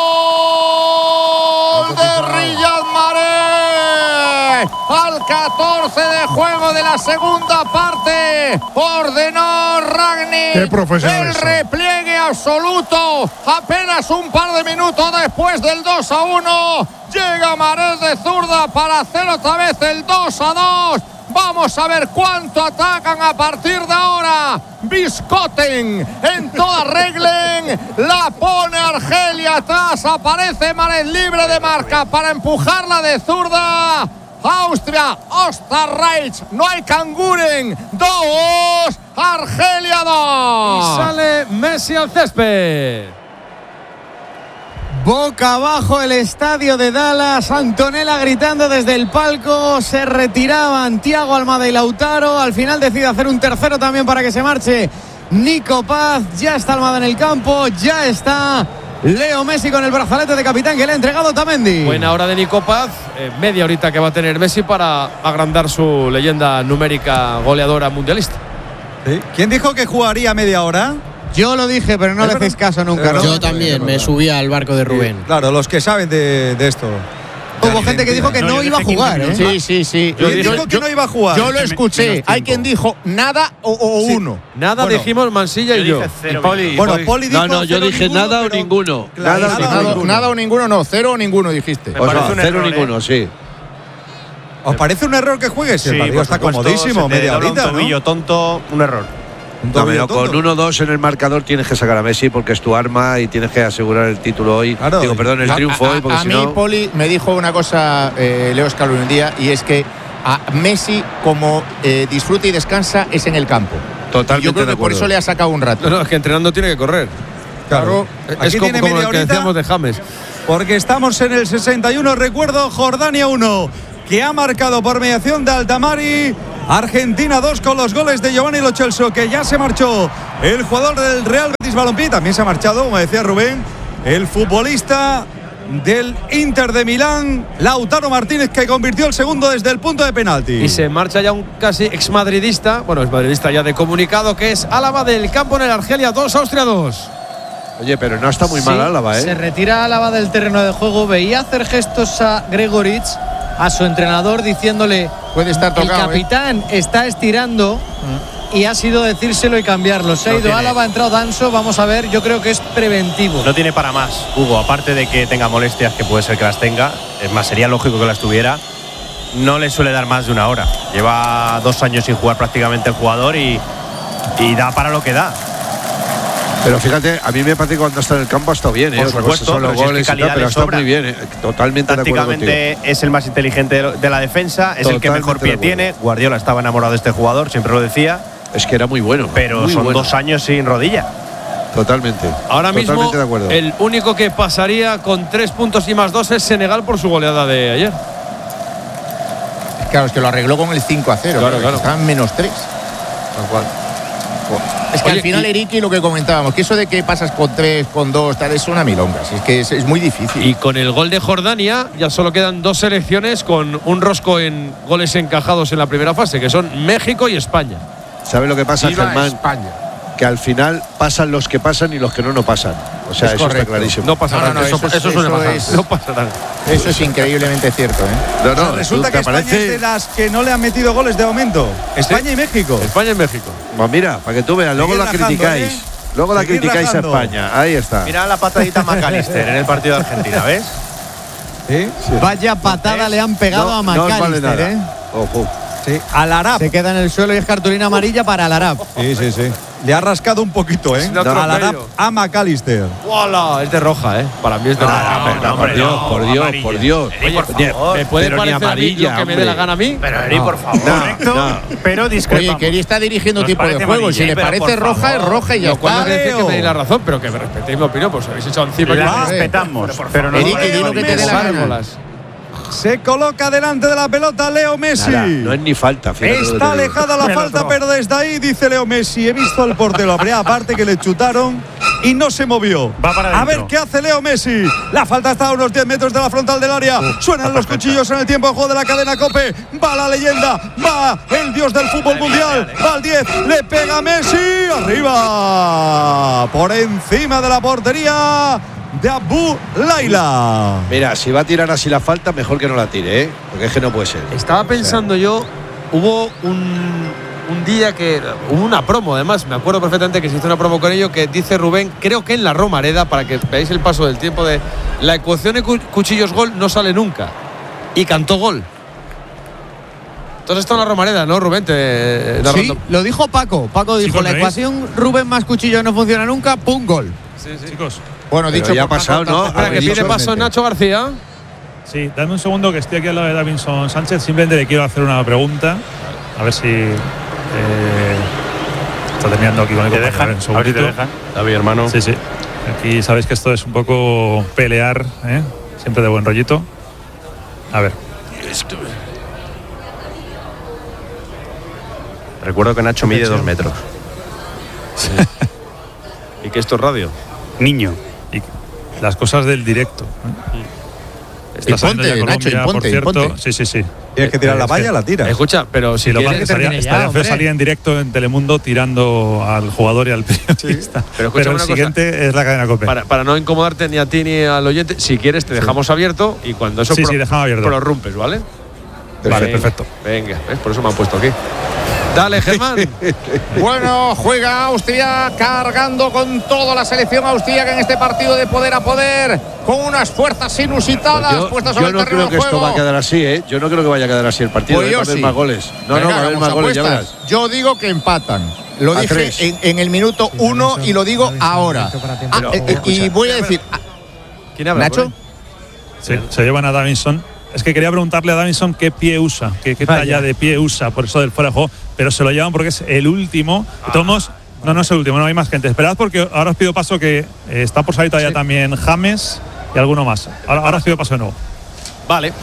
de Riyad Mahrez! Al 14 de juego de la segunda parte ordenó Rangnick Qué profesionales El son. repliegue absoluto. Apenas un par de minutos después del 2-1. Llega Mahrez de zurda para hacer otra vez el 2-2. Vamos a ver cuánto atacan a partir de ahora. Biscotten en toda regla. La pone Argelia atrás. Aparece Mahrez libre de marca para empujarla de zurda. Austria, Osterreich, no hay Kanguren. 2, Argelia 2. Y sale Messi al césped. Boca abajo el estadio de Dallas. Antonella gritando desde el palco. Se retiraban Thiago Almada y Lautaro. Al final decide hacer un tercero también para que se marche Nico Paz. Ya está Almada en el campo. Ya está Leo Messi con el brazalete de capitán que le ha entregado Otamendi. Buena hora de Nico Paz. Media horita que va a tener Messi para agrandar su leyenda numérica goleadora mundialista. ¿Sí? ¿Quién dijo que jugaría media hora? Yo lo dije, pero no le hacéis caso nunca, ¿no? Yo también me subí al barco de Rubén. Sí, claro, los que saben de esto. Hubo gente que dijo que no iba a jugar, ¿eh? Sí. Yo dijo que no iba a jugar. Yo lo escuché. Hay quien dijo nada o uno. Nada Bueno, dijimos Mansilla y yo. Poli dijo No, yo cero dije ninguno, nada o pero- ninguno. Claro, Nada o ninguno, no. 0 o ninguno dijiste. O sea, 0 ninguno, sí. ¿Os parece un error que juegues? El partido está comodísimo, media horita, Un tobillo ¿no? tonto, un error. No, pero con 1-2 en el marcador tienes que sacar a Messi porque es tu arma y tienes que asegurar el título hoy. Claro. Digo, perdón, el triunfo hoy, porque a si mí, no. Poli, me dijo una cosa Leo Scaloni un día, y es que a Messi, como disfruta y descansa, es en el campo. Totalmente Yo creo de que por acuerdo. eso le ha sacado un rato. No, es que entrenando tiene que correr. Claro. Es Aquí como, tiene como media lo que horita. decíamos de James. Porque estamos en el 61, recuerdo, Jordania 1, que ha marcado por mediación de Altamari. Argentina 2 con los goles de Giovanni Lo Celso, que ya se marchó el jugador del Real Betis Balompié. También se ha marchado, como decía Rubén, el futbolista del Inter de Milán, Lautaro Martínez, que convirtió el segundo desde el punto de penalti. Y se marcha ya un casi exmadridista, bueno, exmadridista ya de comunicado, que es Álava del campo en el Argelia 2, Austria 2. Oye, pero no está muy mal Álava, ¿eh? Se retira Álava del terreno de juego. Veía hacer gestos a Gregoritsch, a su entrenador, diciéndole: puede estar tocado, el capitán está estirando, y ha sido decírselo y cambiarlo. Se ha ido Álava, ha entrado Danso. Vamos a ver, yo creo que es preventivo. No tiene para más, Hugo, aparte de que tenga molestias, que puede ser que las tenga, es más, sería lógico que las tuviera. No le suele dar más de una hora. Lleva 2 años sin jugar prácticamente el jugador y da para lo que da. Pero fíjate, a mí me parece que cuando está en el campo ha estado bien, ¿eh? Por Otra supuesto, cosa son los pero si es que goles y tal, calidad pero le está sobra. muy bien, ¿eh? Totalmente de acuerdo contigo. Tácticamente es el más inteligente de la defensa, es el que Totalmente mejor de pie acuerdo. tiene. Guardiola estaba enamorado de este jugador, siempre lo decía. Es que era muy bueno. Pero muy son bueno. 2 años sin rodilla. Totalmente. Ahora mismo, Totalmente de acuerdo. el único que pasaría con 3 puntos y más 2 es Senegal por su goleada de ayer. Claro, es que lo arregló con el 5-0. Claro. Estaban -3. Tal cual. Es que Oye, al final, Eriki, lo que comentábamos, que eso de que pasas con 3, con 2, tal, es una milonga. Si es que es muy difícil. Y con el gol de Jordania ya solo quedan 2 selecciones con un rosco en goles encajados en la primera fase, que son México y España. ¿Sabes lo que pasa, Viva Germán? España. Que al final pasan los que pasan y los que no pasan. O sea, Es eso correcto. está clarísimo. No pasa nada. eso suele pasar. es- No pasa nada. Eso es increíblemente cierto, ¿eh? No, no, Resulta ¿te que España parece? es de las que no le han metido goles de momento. España y México. España y México. Pues mira, para que tú veas, luego Seguid la rajando, criticáis. ¿eh? Luego la Seguid criticáis rajando. a España. Ahí está. Mira la patadita a McAllister en el partido de Argentina, ¿ves? ¿Sí? Vaya patada le han pegado a No os vale McAllister, nada. ¿eh? Ojo. Sí, al Arab. Se queda en el suelo y es cartulina amarilla para el Arab. Sí. Le ha rascado un poquito, ¿eh? Le ha Al Arab atropello. a McAllister. ¡Wala! Es de roja, ¿eh? Para mí es de roja. Por Dios, por Dios, por Dios. Eri, por favor. ¿Me puede Pero ni parecer a mí amarilla, lo que me dé hombre. la gana a mí? Pero Eri, por favor. No. Pero discrepamos. Oye, que Eri está dirigiendo Nos tipo de parece juego. Y si amarilla, le pero parece por roja, es favor. roja y ya Lo cual no está. quiere decir que Leo. me deis la razón, pero que me respetéis mi opinión, pues habéis echado encima. La que- respetamos. Pero no Eri, nos que di lo que te dé la Vale, gana. bolas. Se coloca delante de la pelota Leo Messi. Nada, no es ni falta. fíjate lo que te Está digo. alejada la El falta, otro. pero desde ahí dice Leo Messi: he visto al portero, habría aparte que le chutaron y no se movió. Va para a adentro. ver qué hace Leo Messi. La falta está a unos 10 metros de la frontal del área. Suenan los cuchillos en el tiempo de juego de la cadena COPE. Va la leyenda, va el dios del fútbol mundial. Va al 10, le pega a Messi. Arriba, por encima de la portería de Abu Laila. Mira, si va a tirar así la falta, mejor que no la tire, ¿eh? Porque es que no puede ser. Estaba pensando yo, hubo un día que hubo una promo, además, me acuerdo perfectamente que se hizo una promo con ello, que dice Rubén, creo que en la Romareda, para que veáis el paso del tiempo, de la ecuación de Cuchillos gol no sale nunca. Y cantó gol. Entonces está en la Romareda, ¿no, Rubén? Sí, lo dijo Paco. Paco dijo, la ecuación Rubén más Cuchillos no funciona nunca, ¡pum! Gol. Sí. Chicos. Bueno, dicho ya ha pasado, ¿no? Espera, que pide paso Nacho García. Sí, dame un segundo que estoy aquí al lado de Davinson Sánchez. Simplemente le quiero hacer una pregunta. A ver si está terminando aquí con el compañero. A ver si te dejan. David, hermano. Sí. Aquí sabéis que esto es un poco pelear, siempre de buen rollito. A ver. Recuerdo que Nacho mide 2 metros. Sí. ¿Y que esto es radio? Niño. Y las cosas del directo. Y ponte, Nacho, y ponte, por cierto. y ponte. Sí. Tienes que tirar la valla, la tira. Escucha, pero si lo quieres, que estaría feo salir en directo en Telemundo tirando al jugador y al periodista. Sí. Pero el siguiente es la cadena COPE. Para no incomodarte ni a ti ni al oyente, si quieres te dejamos abierto y cuando eso dejamos abierto. prorrumpes, ¿vale? Vale, perfecto. Venga, ¿ves? Por eso me han puesto aquí. Dale, Germán. Bueno, juega Austria cargando con toda la selección austríaca en este partido de poder a poder, con unas fuerzas inusitadas puestas sobre el terreno de juego. Yo no creo que esto va a quedar así, ¿eh? Yo no creo que vaya a quedar así el partido. Pues va a haber más goles. No, va a haber más goles, ya verás. Yo digo que empatan. Lo dije en el minuto 1 y lo digo ahora. Y voy a decir… ¿Quién habla? ¿Nacho? Sí, se llevan a Davinson. Es que quería preguntarle a Davinson qué pie usa, qué talla de pie usa, por eso del fuera de juego, pero se lo llevan porque es el último. No es el último, no hay más gente. Esperad porque ahora os pido paso, que está por salir todavía también James y alguno más. Ahora os pido paso de nuevo. Vale.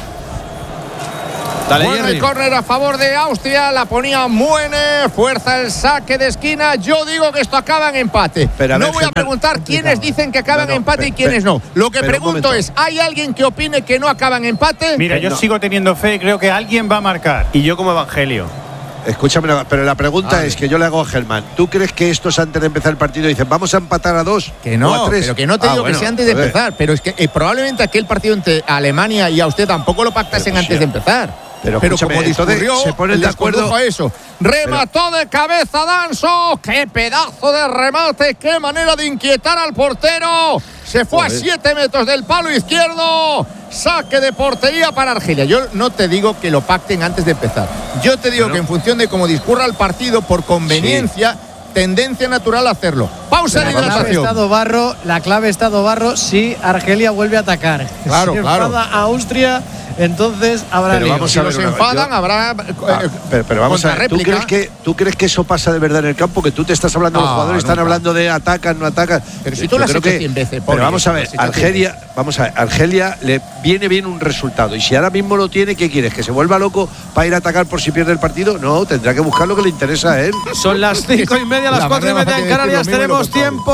Dale, bueno, el córner a favor de Austria, la ponía Muene, fuerza el saque de esquina. Yo digo que esto acaba en empate. No voy a preguntar quiénes dicen que acaba en empate y quiénes no. Lo que pregunto es, ¿hay alguien que opine que no acaba en empate? Mira, yo sigo teniendo fe y creo que alguien va a marcar. Y yo como Evangelio. Escúchame, pero la pregunta es que yo le hago a Germán. ¿Tú crees que estos antes de empezar el partido dicen vamos a empatar a 2? Que no, o a 3? pero que no te digo que sea antes de empezar. Pero es que probablemente aquel partido entre Alemania y Austria tampoco lo pactasen antes de empezar. Pero como discurrió, se ponen de acuerdo a eso. Remató de cabeza Danso. ¡Qué pedazo de remate! ¡Qué manera de inquietar al portero! Se fue a 7 metros del palo izquierdo. Saque de portería para Argelia. Yo no te digo que lo pacten antes de empezar. Yo te digo que en función de cómo discurra el partido, por conveniencia, tendencia natural a hacerlo. Pausa de hidratación. La clave está Barro si Argelia vuelve a atacar. Claro, si enfada a Austria, entonces habrá lío. Vamos a ver, si los enfadan, habrá pero vamos a ver, ¿tú crees que eso pasa de verdad en el campo? Que tú te estás hablando, los jugadores están hablando de atacan, no atacan. Pero si tú lo has hecho 100 veces. Pero vamos a ver, Argelia le viene bien un resultado. Y si ahora mismo lo tiene, ¿qué quieres? ¿Que se vuelva loco para ir a atacar por si pierde el partido? No, tendrá que buscar lo que le interesa a él. Son las 5:30, las 4:30 en Canarias. Tenemos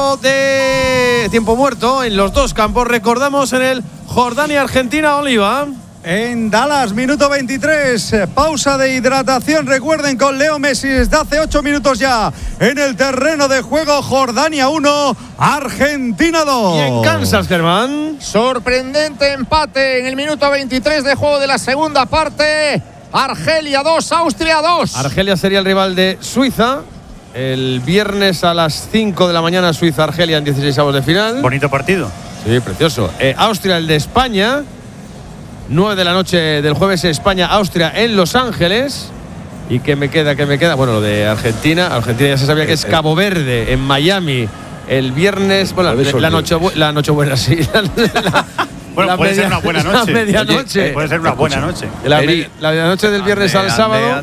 tiempo muerto en los dos campos. Recordamos en el Jordania-Argentina, Oliva. En Dallas, minuto 23, pausa de hidratación. Recuerden, con Leo Messi desde hace 8 minutos ya en el terreno de juego. Jordania 1, Argentina 2. Y en Kansas, Germán. Sorprendente empate en el minuto 23 de juego de la segunda parte. Argelia 2, Austria 2. Argelia sería el rival de Suiza. El viernes a las 5 de la mañana, Suiza-Argelia en 16avos de final. Bonito partido. Sí, precioso. Austria, el de España. 9 de la noche del jueves, España-Austria en Los Ángeles. ¿Y qué me queda? Bueno, lo de Argentina. Argentina ya se sabía que es Cabo Verde, en Miami, el viernes. Bueno, la Nochebuena, sí. Bueno, puede ser una buena noche. La medianoche. Puede ser una buena noche. La medianoche del viernes al sábado.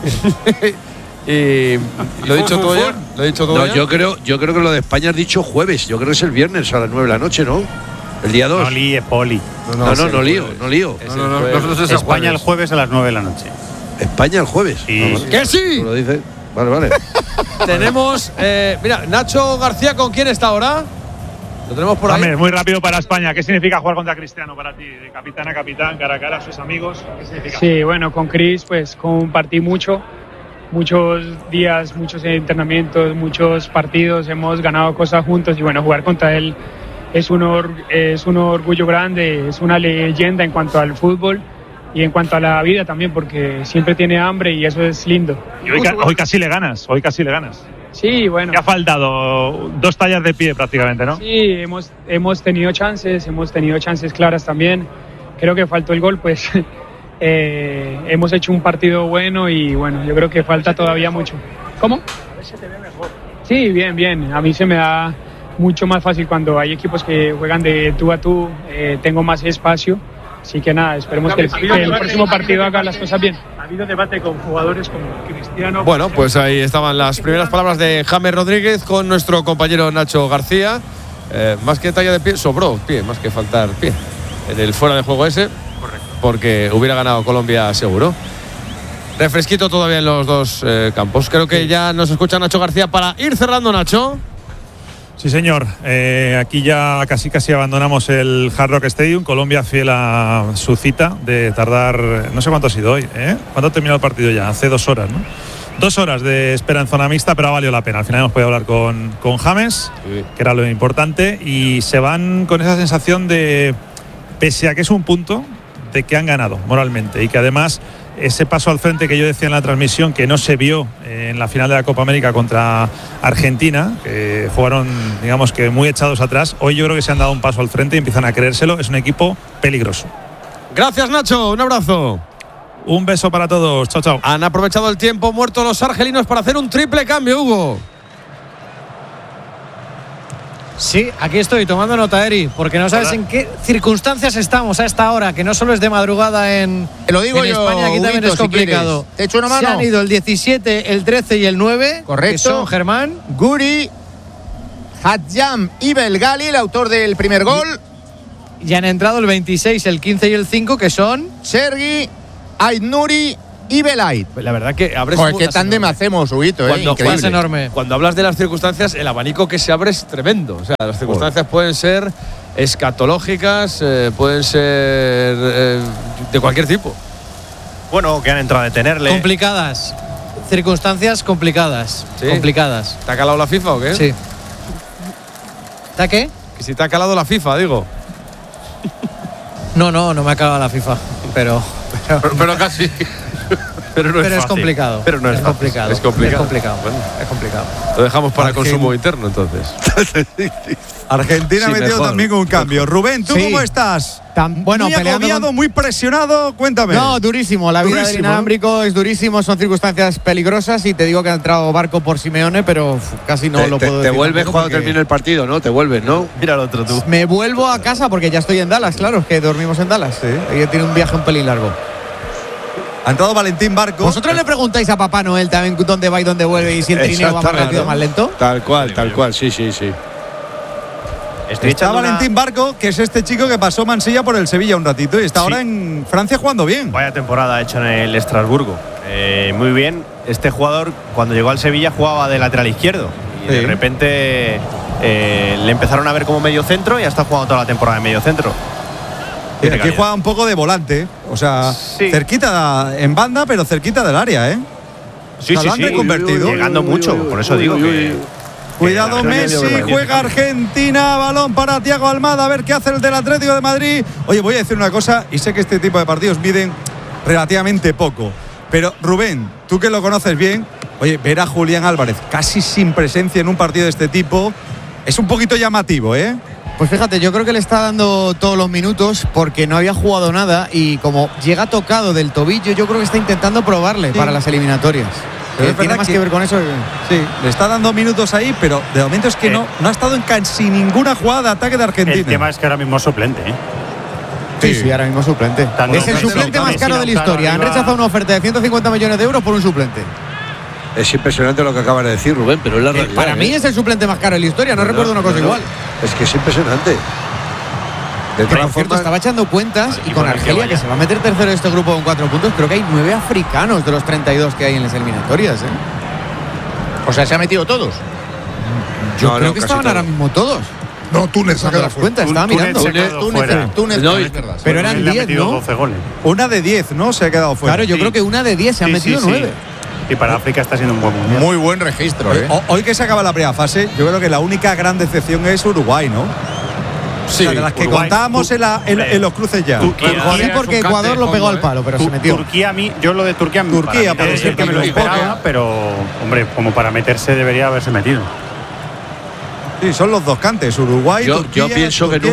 Y lo he dicho todo ya. No, yo creo que lo de España has dicho jueves. Yo creo que es el viernes a las 9 de la noche, ¿no? El día 2. No líes, Poli. No lío. Nosotros España el jueves a las 9 de la noche. ¿España el jueves? Sí. ¡Que sí! Lo dice. Vale. Tenemos, mira, Nacho García, ¿con quién está ahora? Lo tenemos por ahí. Muy rápido para España. ¿Qué significa jugar contra Cristiano para ti? De capitán a capitán, cara a cara, sus amigos. ¿Qué significa? Sí, bueno, con Chris pues compartí muchos días, muchos entrenamientos, muchos partidos, hemos ganado cosas juntos y bueno, jugar contra él es un orgullo grande, es una leyenda en cuanto al fútbol en cuanto a la vida también, porque siempre tiene hambre y eso es lindo. Y hoy casi le ganas, Sí, bueno. Te ha faltado 2 tallas de pie prácticamente, ¿no? Sí, hemos tenido chances claras también. Creo que faltó el gol, pues hemos hecho un partido bueno y bueno, yo creo que falta todavía mucho. ¿Cómo? A ver si te ve mejor. Sí, bien. A mí se me da mucho más fácil cuando hay equipos que juegan de tú a tú, tengo más espacio. Así que nada, esperemos que el próximo partido haga las cosas bien. Ha habido debate con jugadores como Cristiano. Bueno, pues ahí estaban las primeras palabras de James Rodríguez con nuestro compañero Nacho García. Más que talla de pie, sobró pie, más que faltar pie. En el fuera de juego ese, correcto, porque hubiera ganado Colombia seguro. Refresquito todavía en los dos campos. Creo que ya nos escucha Nacho García para ir cerrando, Nacho. Sí, señor. Aquí ya casi abandonamos el Hard Rock Stadium. Colombia fiel a su cita de tardar, no sé cuánto ha sido hoy, ¿eh? ¿Cuándo ha terminado el partido ya? Hace 2 horas, ¿no? 2 horas de espera en zona mixta, pero ha valido la pena. Al final hemos podido hablar con James, sí, que era lo importante, y se van con esa sensación de, pese a que es un punto, de que han ganado moralmente y que además ese paso al frente que yo decía en la transmisión que no se vio en la final de la Copa América contra Argentina, que jugaron, digamos que muy echados atrás, hoy yo creo que se han dado un paso al frente y empiezan a creérselo. Es un equipo peligroso. Gracias, Nacho, un abrazo. Un beso para todos, chao, chao. Han aprovechado el tiempo muerto los argelinos para hacer un triple cambio, Hugo. Sí, aquí estoy tomando nota, Eri, porque no sabes en qué circunstancias estamos a esta hora, que no solo es de madrugada en, lo digo en yo, España, aquí también es complicado. Si ¿te echo una mano? Se han ido el 17, el 13 y el 9. Correcto. Que son Germán, Guri, Hadjam y Belgali, el autor del primer gol. Y han entrado el 26, el 15 y el 5, que son Sergi, Aidnuri y Belait. La verdad que abres. Joder, qué tándem hacemos, Huguito, increíble. Es enorme. Cuando hablas de las circunstancias, el abanico que se abre es tremendo. O sea, las circunstancias pueden ser escatológicas, pueden ser de cualquier tipo. Bueno, que han entrado a detenerle. Complicadas. Circunstancias complicadas. ¿Sí? Complicadas. ¿Te ha calado la FIFA o qué? Sí. ¿Está qué? Que si te ha calado la FIFA, digo. No me ha calado la FIFA, pero casi. Pero no es complicado. Pero no es complicado. Es complicado. Bueno, es complicado. Lo dejamos para consumo interno, entonces. Argentina ha metido mejor. también un cambio. Rubén, ¿tú cómo estás? Bueno, muy agobiado, muy presionado. Cuéntame. No, durísimo. La vida del inalámbrico es durísimo. Son circunstancias peligrosas. Y te digo que ha entrado Barco por Simeone, pero casi no lo puedo decir. Te vuelves cuando termine el partido, ¿no? Te vuelves, ¿no? Mira al otro tú. Me vuelvo a casa porque ya estoy en Dallas, claro. Es que dormimos en Dallas. Sí. Ella tiene un viaje un pelín largo. Ha entrado Valentín Barco. ¿Vosotros le preguntáis a Papá Noel también dónde va y dónde vuelve y si el trineo va más rápido o más lento? Tal cual, sí. Está Valentín Barco, que es este chico que pasó Mansilla por el Sevilla un ratito y está ahora en Francia jugando bien. Vaya temporada ha hecho en el Estrasburgo. Muy bien. Este jugador, cuando llegó al Sevilla, jugaba de lateral izquierdo. Y de repente le empezaron a ver como medio centro y ya está jugando toda la temporada en medio centro. Aquí juega un poco de volante, o sea, cerquita en banda, pero cerquita del área, ¿eh? Sí, lo han reconvertido. Llegando mucho, por eso digo que. Cuidado Messi, juega Argentina, balón para Thiago Almada, a ver qué hace el del Atlético de Madrid. Oye, voy a decir una cosa, y sé que este tipo de partidos miden relativamente poco, pero Rubén, tú que lo conoces bien, oye, ver a Julián Álvarez casi sin presencia en un partido de este tipo es un poquito llamativo, ¿eh? Pues fíjate, yo creo que le está dando todos los minutos porque no había jugado nada y como llega tocado del tobillo, yo creo que está intentando probarle para las eliminatorias. Pero tiene más que ver con eso. Sí, le está dando minutos ahí, pero de momento es que no ha estado en casi ninguna jugada de ataque de Argentina. El tema es que ahora mismo es suplente, ¿eh? Sí, ahora mismo suplente. Es el suplente más caro de la historia. Han rechazado una oferta de 150 millones de euros por un suplente. Es impresionante lo que acabas de decir, Rubén, pero es la realidad. Para mí es el suplente más caro de la historia, no recuerdo una cosa igual. Es que es impresionante. De todas formas, estaba echando cuentas y con Argelia, que se va a meter tercero de este grupo con 4 puntos, creo que hay 9 africanos de los 32 que hay en las eliminatorias, ¿eh? O sea, ¿se ha metido todos? Yo creo que estaban ahora mismo todos. No, Túnez ha quedado las cuentas, estaba mirando. Túnez, no, es verdad. Pero eran 10, ¿no? 12 goles. Una de 10, ¿no? Se ha quedado fuera. Claro, yo creo que una de 10 se han metido 9. Y para África está siendo un buen mundial. Muy buen registro, ¿eh? Hoy que se acaba la primera fase, yo creo que la única gran decepción es Uruguay, ¿no? Sí, o sea, de las que contábamos en los cruces ya. Sí, porque Ecuador lo pegó al palo, pero se metió. Turquía, yo lo de Turquía parece ser que me lo esperaba, pero hombre, como para meterse debería haberse metido. Sí, son los dos cantes, Uruguay, Turquía. Yo pienso que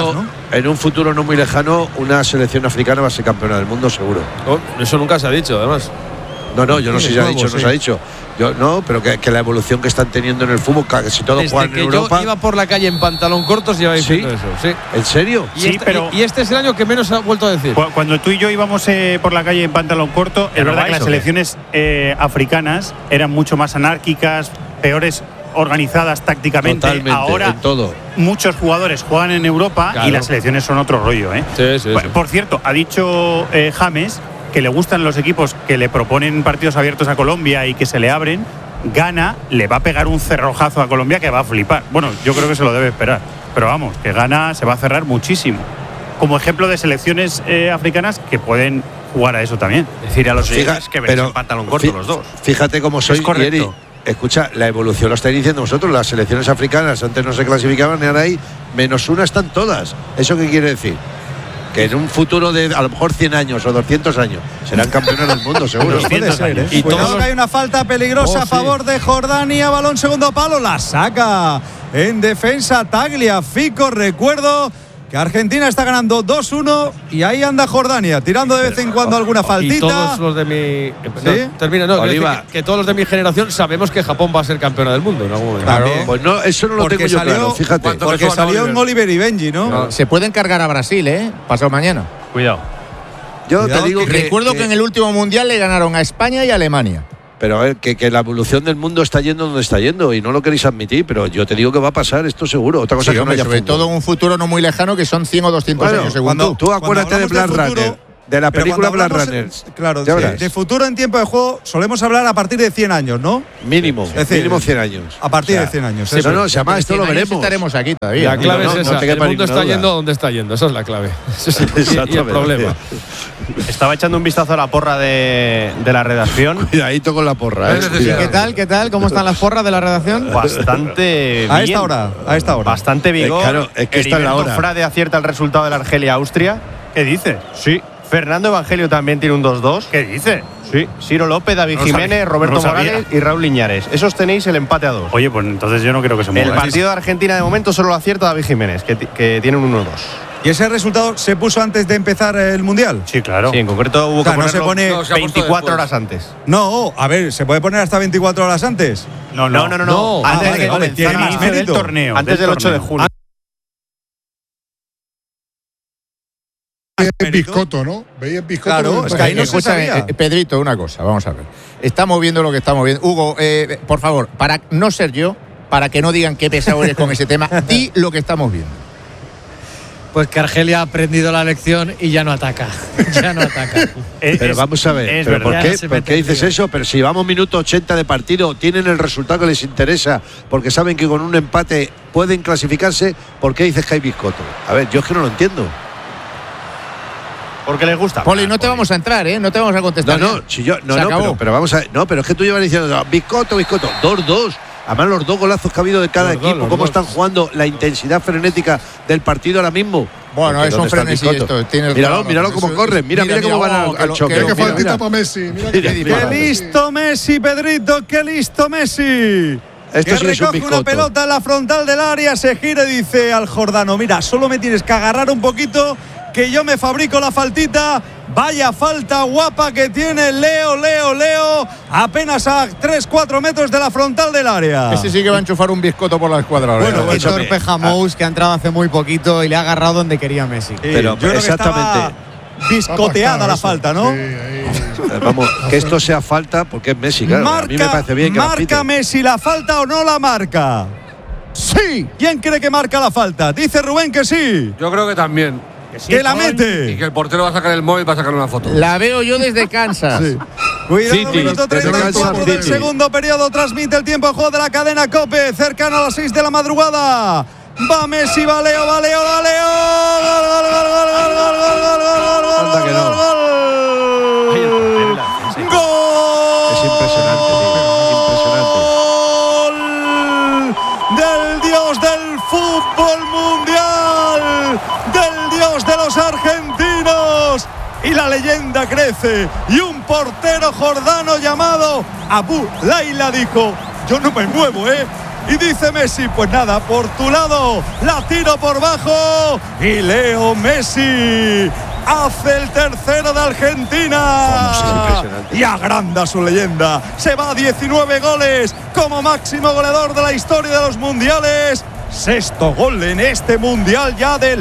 en un futuro no muy lejano, una selección africana va a ser campeona del mundo, seguro. Eso nunca se ha dicho, además. No, yo no sé si se ha dicho, no se ha dicho. Pero que la evolución que están teniendo en el fútbol, si todos juegan en Europa. Yo iba por la calle en pantalón cortos y iba diciendo eso. Sí. ¿En serio? Y este es el año que menos ha vuelto a decir. Cuando tú y yo íbamos por la calle en pantalón corto, es verdad que las selecciones africanas eran mucho más anárquicas, peores organizadas tácticamente. Totalmente, ahora en todo. Muchos jugadores juegan en Europa y las selecciones son otro rollo, ¿eh? Sí. Por cierto, ha dicho James que le gustan los equipos que le proponen partidos abiertos a Colombia y que se le abren. Ghana le va a pegar un cerrojazo a Colombia que va a flipar. Bueno, yo creo que se lo debe esperar, pero vamos, que Ghana se va a cerrar muchísimo. Como ejemplo de selecciones africanas que pueden jugar a eso también. Decir a los chicos que ven en pantalón corto los dos. Fíjate cómo soy, Yeri. Escucha, la evolución lo estáis diciendo vosotros. Las selecciones africanas antes no se clasificaban y ahora ahí -1 están todas. ¿Eso qué quiere decir? Que en un futuro de a lo mejor 100 años o 200 años serán campeones del mundo, seguro. Puede ser, ¿eh? Y cuidado que hay una falta peligrosa a favor de Jordania. Balón segundo palo, la saca en defensa Taglia Fico. Recuerdo que Argentina está ganando 2-1 y ahí anda Jordania, tirando de vez en cuando alguna faltita. Y todos los de mi… ¿Sí? Que todos los de mi generación sabemos que Japón va a ser campeona del mundo en algún momento. Claro. Pues no, eso no lo tengo yo claro, fíjate. Porque salió en Oliver y Benji, ¿no? Se pueden cargar a Brasil, pasado mañana. Cuidado. Yo te digo que… Recuerdo que en el último Mundial le ganaron a España y a Alemania. Pero a ver, que la evolución del mundo está yendo donde está yendo y no lo queréis admitir, pero yo te digo que va a pasar esto seguro. Otra cosa que no haya sobre todo en un futuro no muy lejano, que son 100 o 200 años según tú acuérdate de Blade Runner. De la película Blade Runner. Claro, de futuro en tiempo de juego solemos hablar a partir de 100 años, ¿no? Mínimo, es decir, mínimo 100 años. A partir de 100 años. Sí, no, se llama, esto lo veremos. Estaremos aquí todavía. La clave es esa, el mundo está yendo donde está yendo, esa es la clave. Y el problema. Estaba echando un vistazo a la porra de la redacción. Cuidadito con la porra. ¿Qué tal? ¿Cómo están las porras de la redacción? Bastante bien. A esta hora. Bastante vigor. Claro, es que está en la hora. Frade acierta el resultado de la Argelia-Austria. ¿Qué dice? Sí. Fernando Evangelio también tiene un 2-2. ¿Qué dice? Sí. Ciro López, David Jiménez, Roberto Morales y Raúl Liñares. Esos tenéis el empate a 2. Oye, pues entonces yo no creo que se mueva. El partido de Argentina de momento solo lo acierta David Jiménez, que tiene un 1-2. ¿Y ese resultado se puso antes de empezar el Mundial? Sí, claro. Sí, en concreto hubo que no se pone 24 horas antes. No, a ver, ¿se puede poner hasta 24 horas antes? No. Antes de que comenzara el torneo. Antes del 8 de junio. Biscotto, ¿no? ¿Veis Biscotto? Claro, es que ahí no se sabía. Pedrito, una cosa, vamos a ver. Estamos viendo lo que estamos viendo. Hugo, por favor, para no ser yo, para que no digan qué pesado eres con ese tema, di lo que estamos viendo. Pues que Argelia ha aprendido la lección y ya no ataca. Pero vamos a ver, ¿pero ¿por qué dices eso? Pero si vamos minuto 80 de partido, tienen el resultado que les interesa, porque saben que con un empate pueden clasificarse, ¿por qué dices que hay Biscotto? A ver, yo es que no lo entiendo. Porque les gusta. Poli, no te vamos a entrar, no te vamos a contestar. Pero vamos a… No, pero es que tú llevas diciendo Biscotto, 2-2. Además, los dos golazos que ha habido de cada equipo, cómo están jugando, la intensidad frenética del partido ahora mismo. Bueno, es un frenesí esto. Míralo cómo corren, mira cómo van al choque. Qué faltita para Messi. Qué listo Messi, Pedrito, qué listo Messi. Esto sí es un recoge una pelota en la frontal del área, se gira y dice al jordano: mira, solo me tienes que agarrar un poquito, que yo me fabrico la faltita. Vaya falta guapa que tiene Leo, apenas a 3-4 metros de la frontal del área. Ese sí que va a enchufar un Biscotto por la escuadra. Bueno, el torpe Jamous, que ha entrado hace muy poquito y le ha agarrado donde quería Messi. Pero yo creo exactamente. Que biscoteada la falta, ¿no? Sí, vamos, que esto sea falta porque es Messi, claro. A mí me parece bien que marca Messi la falta o no la marca. Sí. ¿Quién cree que marca la falta? Dice Rubén que sí. Yo creo que también. Que la mete. Y que el portero va a sacar el móvil para sacar una foto. La veo yo desde Kansas. Sí. Cuidado, minuto 34 del segundo periodo. Transmite el tiempo de juego de la cadena COPE. Cercano a las 6 de la madrugada. Va Messi, va Leo. Gol. Es impresionante, Gol del dios del fútbol mundial. del dios de los argentinos. Y la leyenda crece. Y un portero jordano llamado Abu Laila dijo: yo no me muevo, Y dice Messi: pues nada, por tu lado, la tiro por bajo. Y Leo Messi hace el tercero de Argentina. Y agranda su leyenda. Se va a 19 goles como máximo goleador de la historia de los mundiales. 6º gol en este mundial ya de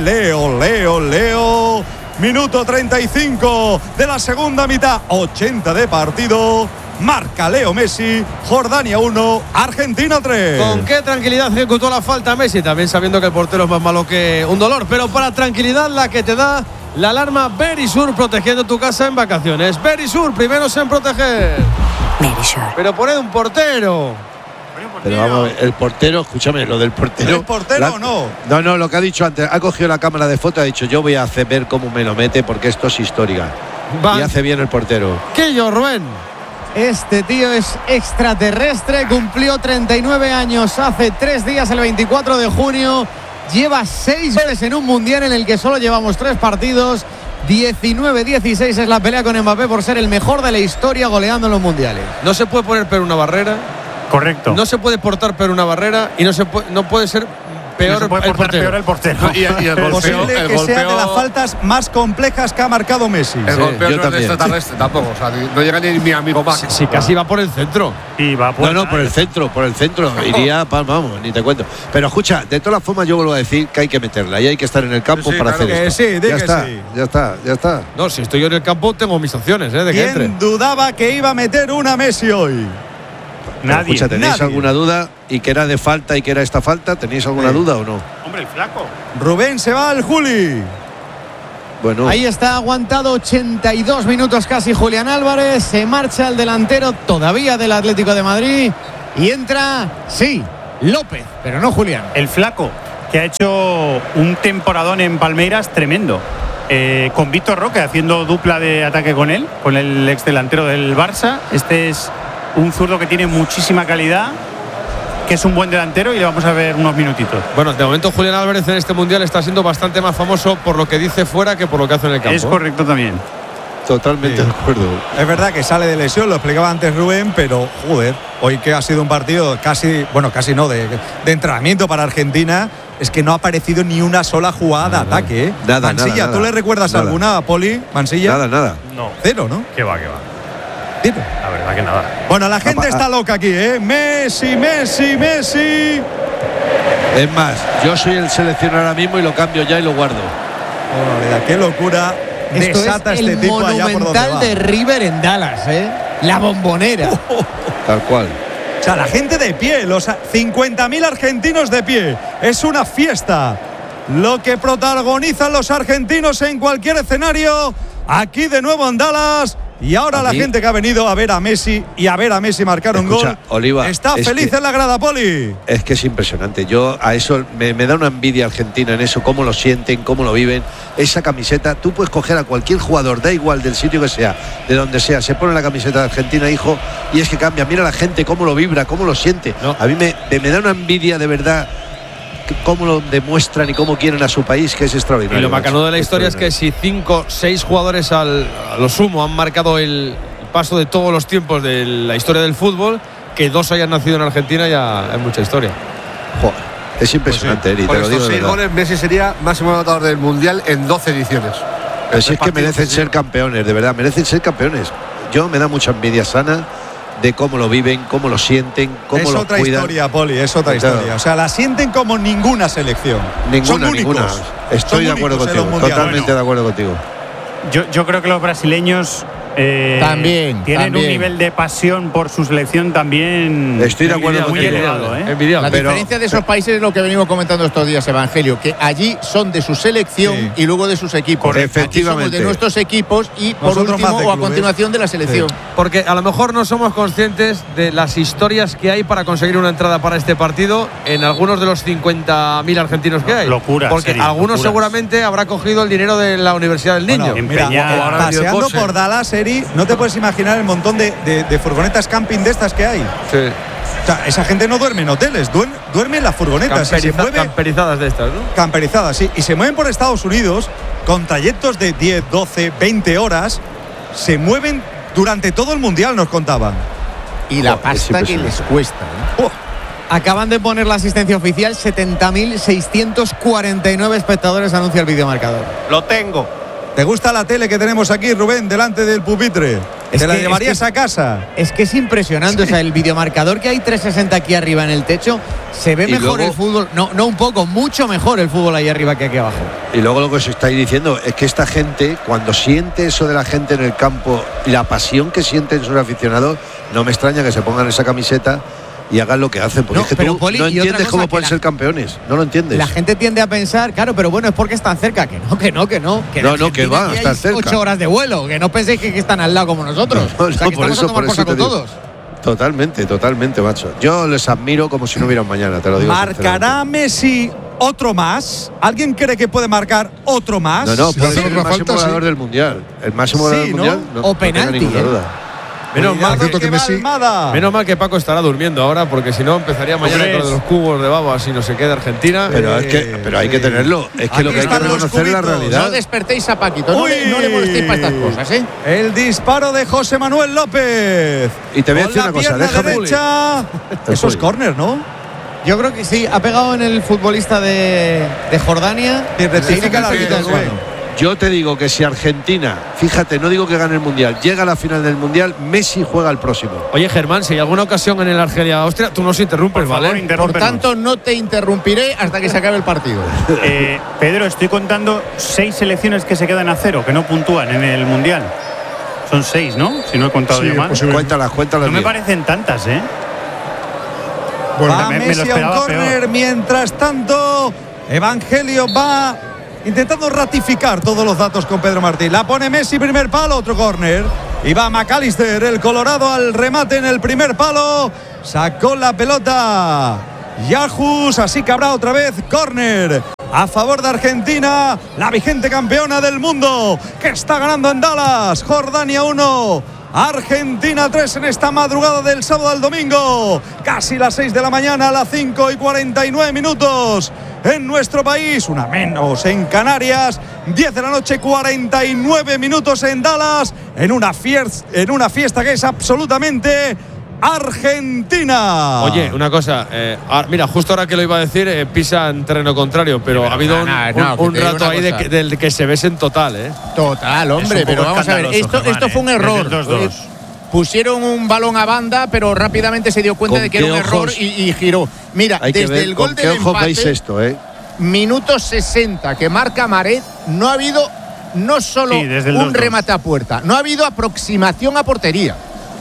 Leo. Minuto 35 de la segunda mitad, 80 de partido. Marca Leo Messi, Jordania 1, Argentina 3. Con qué tranquilidad ejecutó la falta Messi, también sabiendo que el portero es más malo que un dolor, pero para tranquilidad la que te da la alarma Verisur, protegiendo tu casa en vacaciones. Verisur, primeros en proteger. Verisur. Pero poned un portero. Pero vamos a ver, el portero, escúchame, lo del portero. ¿El portero o no? No, lo que ha dicho antes, ha cogido la cámara de foto y ha dicho: yo voy a hacer ver cómo me lo mete porque esto es histórica. Y hace bien el portero. ¿Qué yo, Rubén? Este tío es extraterrestre, cumplió 39 años hace 3 días, el 24 de junio. Lleva 6 goles en un mundial en el que solo llevamos 3 partidos. 19-16 es la pelea con Mbappé por ser el mejor de la historia goleando en los mundiales. No se puede poner pero una barrera. Correcto. No se puede portar pero una barrera y no puede ser peor, no se puede portar peor el portero. Y el posible que sea de las faltas más complejas que ha marcado Messi. El golpeo no es de extraterrestre tampoco. O sea, no llega ni mi amigo Max. Sí, casi va por el centro. Y va por por el centro. Iría, vamos, ni te cuento. Pero escucha, de todas formas yo vuelvo a decir que hay que meterla y hay que estar en el campo para hacer esto. Ya está. No, si estoy yo en el campo tengo mis opciones, de que entre. ¿Quién dudaba que iba a meter una Messi hoy? Nadie. Escucha, ¿tenéis alguna duda? ¿Y que era de falta y que era esta falta? ¿Tenéis alguna duda o no? Hombre, el flaco. Rubén se va al Juli. Bueno. Ahí está aguantado 82 minutos casi Julián Álvarez. Se marcha el delantero todavía del Atlético de Madrid. Y entra, sí, López, pero no Julián. El flaco, que ha hecho un temporadón en Palmeiras tremendo. Con Víctor Roque haciendo dupla de ataque con él, con el ex delantero del Barça. Este es un zurdo que tiene muchísima calidad, que es un buen delantero y le vamos a ver unos minutitos. Bueno, de momento Julián Álvarez en este mundial está siendo bastante más famoso por lo que dice fuera que por lo que hace en el campo. Es correcto también. Totalmente de acuerdo. Es verdad que sale de lesión, lo explicaba antes Rubén, pero joder, hoy que ha sido un partido casi no, de entrenamiento para Argentina, es que no ha aparecido ni una sola jugada de ataque. Nada, Mansilla, nada, ¿tú le recuerdas alguna, Poli? Mansilla. Nada. No. Cero, ¿no? ¿Qué va? Cero. La verdad que nada. Bueno, la gente está loca aquí, Messi. Es más, yo soy el seleccionador ahora mismo y lo cambio ya y lo guardo. Qué locura. Esto desata es este el tipo allá por donde monumental va. de River en Dallas, La Bombonera. Tal cual. O sea, la gente de pie, los 50.000 argentinos de pie. Es una fiesta. Lo que protagonizan los argentinos en cualquier escenario. Aquí de nuevo en Dallas. Y ahora la gente que ha venido a ver a Messi y a ver a Messi marcar un gol. Oliva, está feliz en la grada, Poli. Es que es impresionante. Yo a eso me da una envidia Argentina en eso, cómo lo sienten, cómo lo viven. Esa camiseta, tú puedes coger a cualquier jugador, da igual del sitio que sea, de donde sea, se pone la camiseta de Argentina, hijo, y es que cambia. Mira la gente cómo lo vibra, cómo lo siente. No. A mí me da una envidia de verdad. Cómo lo demuestran y cómo quieren a su país, que es extraordinario. Y lo bacano de la historia es que si 5, 6 jugadores a lo sumo han marcado el paso de todos los tiempos de la historia del fútbol, que 2 hayan nacido en Argentina ya es mucha historia. Joder, es impresionante, Eri, por te lo digo estos 6 goles, Messi sería máximo anotador del Mundial en 12 ediciones. Pero si es que merecen ser campeones, de verdad, merecen ser campeones. Yo me da mucha envidia sana de cómo lo viven, cómo lo sienten, cómo lo cuidan. Es otra historia, Poli, es otra historia. O sea, la sienten como ninguna selección. Ninguna. Estoy de acuerdo contigo, totalmente de acuerdo contigo. Yo creo que los brasileños también tienen un nivel de pasión por su selección también. Estoy de acuerdo muy contigo. elevado. La diferencia de esos países es lo que venimos comentando estos días, Evangelio, que allí son de su selección y luego de sus equipos. Efectivamente. Aquí somos de nuestros equipos y por último o a continuación de la selección. Porque a lo mejor no somos conscientes de las historias que hay para conseguir una entrada para este partido en algunos de los 50.000 argentinos que hay. Locura. Porque algunos seguramente habrá cogido el dinero de la Universidad del Niño. Paseando por Dallas, Eri, no te puedes imaginar el montón de furgonetas camping de estas que hay. Sí. O sea, esa gente no duerme en hoteles, duerme en las furgonetas. Camperizadas de estas, ¿no? Camperizadas, sí. Y se mueven por Estados Unidos con trayectos de 10, 12, 20 horas. Se mueven durante todo el Mundial, nos contaban. Y la pasta que les cuesta, ¿eh? Acaban de poner la asistencia oficial, 70.649 espectadores, anuncia el videomarcador. Lo tengo. ¿Te gusta la tele que tenemos aquí, Rubén, delante del pupitre? ¿Te la llevarías a casa? Es que es impresionante, o sea, el videomarcador que hay 360 aquí arriba en el techo, se ve mejor el fútbol, no un poco, mucho mejor el fútbol ahí arriba que aquí abajo. Y luego lo que os estáis diciendo es que esta gente, cuando siente eso de la gente en el campo y la pasión que sienten sus aficionados, no me extraña que se pongan esa camiseta y hagan lo que hacen, porque es que tú no entiendes cómo pueden ser campeones, no lo entiendes. La gente tiende a pensar, claro, pero bueno, es porque están cerca, que van a estar cerca. 8 horas de vuelo, que no penséis que están al lado como nosotros. No, o sea, que por estamos a tomar por saco todos. Totalmente, macho. Yo les admiro como si no hubieran mañana, te lo digo. ¿Marcará Messi otro más? ¿Alguien cree que puede marcar otro más? No, puede ser el máximo goleador del Mundial. El máximo goleador del Mundial, o penalti, ninguna duda. Menos mal que Paco estará durmiendo ahora, porque si no empezaría mañana con lo de los cubos de babas y no se queda Argentina. Pero hay que tenerlo. Es que lo que hay que reconocer es la realidad. No despertéis a Paquito, no le molestéis para estas cosas, ¿eh? El disparo de José Manuel López. Y te voy a decir una cosa, déjame. Derecha. Eso es córner, ¿no? Yo creo que sí, ha pegado en el futbolista de Jordania. Y rectifica la vida. Yo te digo que si Argentina, fíjate, no digo que gane el Mundial, llega a la final del Mundial, Messi juega el próximo. Oye, Germán, si hay alguna ocasión en el Argelia-Austria, tú nos interrumpes, por ¿vale? Por tanto, no te interrumpiré hasta que se acabe el partido. Pedro, estoy contando 6 selecciones que se quedan a 0, que no puntúan en el Mundial. Son 6, ¿no? Si no he contado yo mal. Cuéntalas. No me parecen tantas, ¿eh? Bueno, va Messi a un córner. Mientras tanto, Evangelio va intentando ratificar todos los datos con Pedro Martín. La pone Messi, primer palo, otro córner. Y va McAllister, el colorado, al remate en el primer palo. Sacó la pelota Yajus, así que habrá otra vez córner a favor de Argentina, la vigente campeona del mundo, que está ganando en Dallas. Jordania 1, Argentina 3 en esta madrugada del sábado al domingo. Casi las 6 de la mañana, a las 5:49 minutos. En nuestro país, una menos en Canarias, 10 de la noche, 49 minutos en Dallas, en una fiesta que es absolutamente argentina. Oye, una cosa, mira, justo ahora que lo iba a decir, pisa en terreno contrario, pero ha habido un rato ahí del que se besen total, ¿eh? Total, hombre, pero vamos a ver, esto fue un error. Pusieron un balón a banda, pero rápidamente se dio cuenta de que era un error y giró. Mira, desde el gol del empate, veis esto, minuto 60, que marca Maret, no ha habido no solo un remate a puerta, no ha habido aproximación a portería.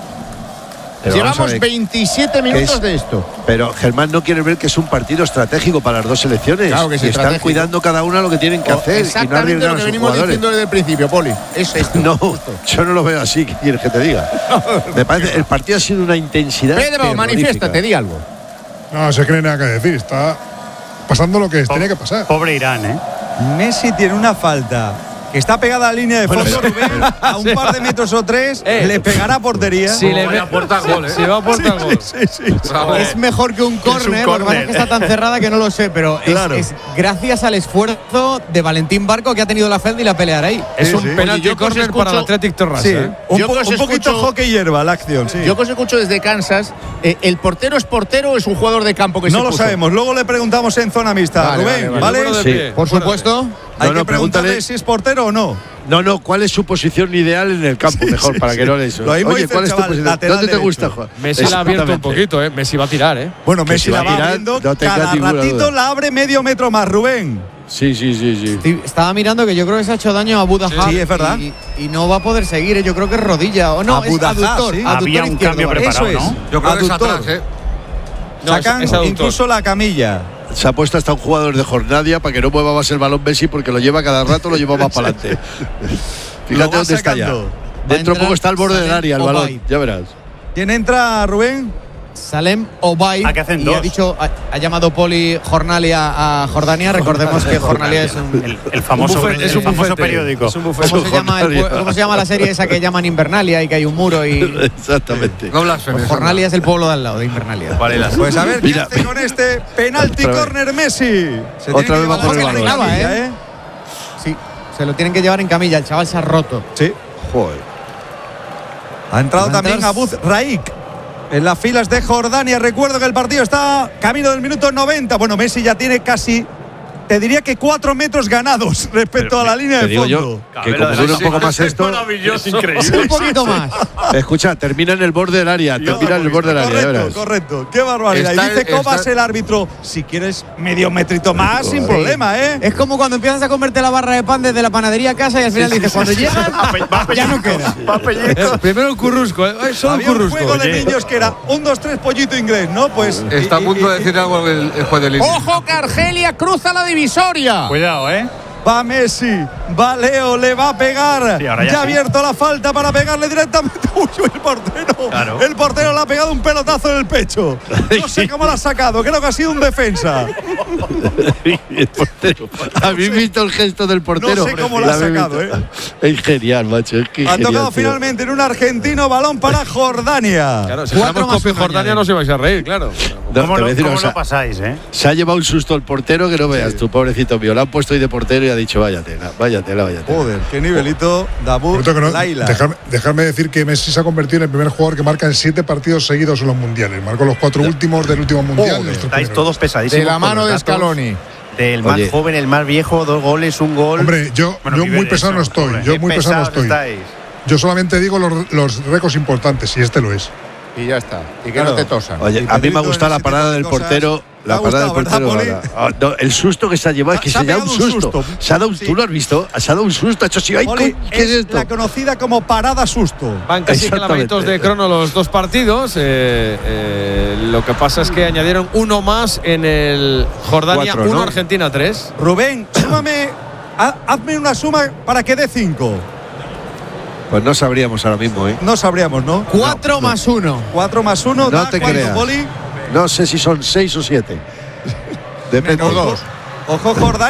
Pero llevamos 27 minutos de esto. Pero Germán no quiere ver que es un partido estratégico para las dos selecciones. Claro que sí, y están cuidando cada una lo que tienen que hacer. Exactamente y no lo que venimos diciendo desde el principio, Poli. Es esto. No, yo no lo veo así. ¿Qué quieres que te diga? Me parece, el partido ha sido una intensidad. Pedro, manifiéstate, di algo. No se cree nada que decir. Está pasando lo que tenía que pasar. Pobre Irán, ¿eh? Messi tiene una falta que está pegada a la línea de fondo, Rubén, a un par de metros o tres, le pegará a portería. Si le va a aportar gol, Si va a aportar gol. Es mejor que un córner, lo que pasa es que está tan cerrada que no lo sé, pero es gracias al esfuerzo de Valentín Barco, que ha tenido la falda y la pelear ahí. Es un penalti córner para el Athletic Torras. Un poquito hockey hierba la acción. Sí. Yo que os escucho desde Kansas, ¿el portero es portero o es un jugador de campo que no lo sabemos? Luego le preguntamos en zona mixta. Rubén, ¿vale? Sí. Por supuesto. Hay que preguntarle si es portero o no. No, ¿cuál es su posición ideal en el campo? Mejor, para que no le eso. Oye, ¿cuál es tu posición? ¿Dónde te gusta, Juan? Messi la ha abierto un poquito, ¿eh? Messi va a tirar, ¿eh? Bueno, Messi la va abriendo, cada ratito la abre medio metro más, Rubén. Sí. Estaba mirando que yo creo que se ha hecho daño a Budaja. Sí, es verdad. Y no va a poder seguir, yo creo que es rodilla. O no, es aductor. Sí. Había un cambio preparado, eso es. ¿no? Yo creo que es atrás, ¿eh? Sacan incluso la camilla. Se ha puesto hasta un jugador de Jornadia para que no mueva más el balón Messi, porque lo lleva cada rato, lo lleva más para adelante. Fíjate dónde está ya. Dentro poco está al borde del área el balón, ya verás. ¿Quién entra, Rubén? Salem Obaid. ¿A qué hacen y dos? ha dicho, ha llamado Poli Jornalia a Jordania. Recordemos que Jornalia es el famoso, es un famoso bufete. periódico. Es un bufete. ¿Cómo se llama la serie esa que llaman Invernalia y que hay un muro y exactamente? No blasfemes. Pues Jornalia es el pueblo de al lado de Invernalia. Pues a ver qué hace con este penalti córner Messi. Se Otra vez va por el llevar en balón. camilla, Sí, se lo tienen que llevar en camilla. El chaval se ha roto. Sí. Joder. Ha entrado también Abuz Raik en las filas de Jordania. Recuerdo que el partido está camino del minuto 90. Bueno, Messi ya tiene casi, te diría que 4 metros ganados respecto a la línea de fondo. Yo, que como dure un poco más esto, Es increíble. Un poquito más. escucha, termina en el borde del área, termina en el borde del área, ya verás. Correcto. Qué barbaridad. Y dice Kovacs, el árbitro, si quieres medio metrito más, sin problema, ¿eh? Es como cuando empiezas a comerte la barra de pan desde la panadería a casa y al final dices, cuando llegas, ya no queda. Primero el currusco. Solo Había un currusco. juego de niños que era 1, 2, 3 pollito inglés, ¿no? Pues Está a punto de decir algo el juez de línea. ¡Ojo que Argelia cruza la divisoria! Cuidado, va Messi, va Leo, le va a pegar. Sí, ahora ya ya ha sí. abierto la falta para pegarle directamente. Uy, el portero. Claro. El portero le ha pegado un pelotazo en el pecho. No sé cómo lo ha sacado, creo que ha sido un defensa. El portero. ¿Habéis visto el gesto del portero? No sé cómo lo ha sacado, Es genial, macho. Es que Ha genial, tocado tío. finalmente en un argentino, balón para Jordania. Claro, si fuéramos copia Jordania no se vais a reír, claro. No, ¿Cómo te voy a lo, decir cómo una cosa. lo pasáis, Se ha llevado un susto el portero que no veas, tu pobrecito mío. Lo han puesto ahí de portero y ha dicho, vaya tela. Joder, qué nivelito, Dabur, Por cierto que no, Laila. dejarme decir que Messi se ha convertido en el primer jugador que marca en 7 partidos seguidos en los mundiales. Marcó los 4 últimos del último mundial. Joder, estáis todos pesadísimos. De la mano con de los datos. Scaloni. Del más joven, el más viejo, 2 goles, 1 gol. Hombre, yo muy pesado no estoy. Yo muy pesado no estoy. Yo solamente digo los récords importantes, y este lo es. Y ya está. Y que no te tosan. Oye, a mí me ha gustado la parada del portero. La parada del portero. No, el susto que se ha llevado es que se ha dado un susto. Se ha dado ¿tú lo has visto? Se ha dado un susto. Ha hecho así, Poli, ¿qué es es esto? la conocida como parada susto. Van casi kilómetros de crono los dos partidos. Lo que pasa es que añadieron uno más en el Jordania 4, 1, ¿no? Argentina 3. Rubén, súmame, hazme una suma para que dé 5. Pues no sabríamos ahora mismo, ¿eh? No sabríamos, ¿no? 4 más 1. 4 más 1 No da te ¿cuánto, creas. Poli? No sé si son 6 o 7. Depende. Ojo, Jordania.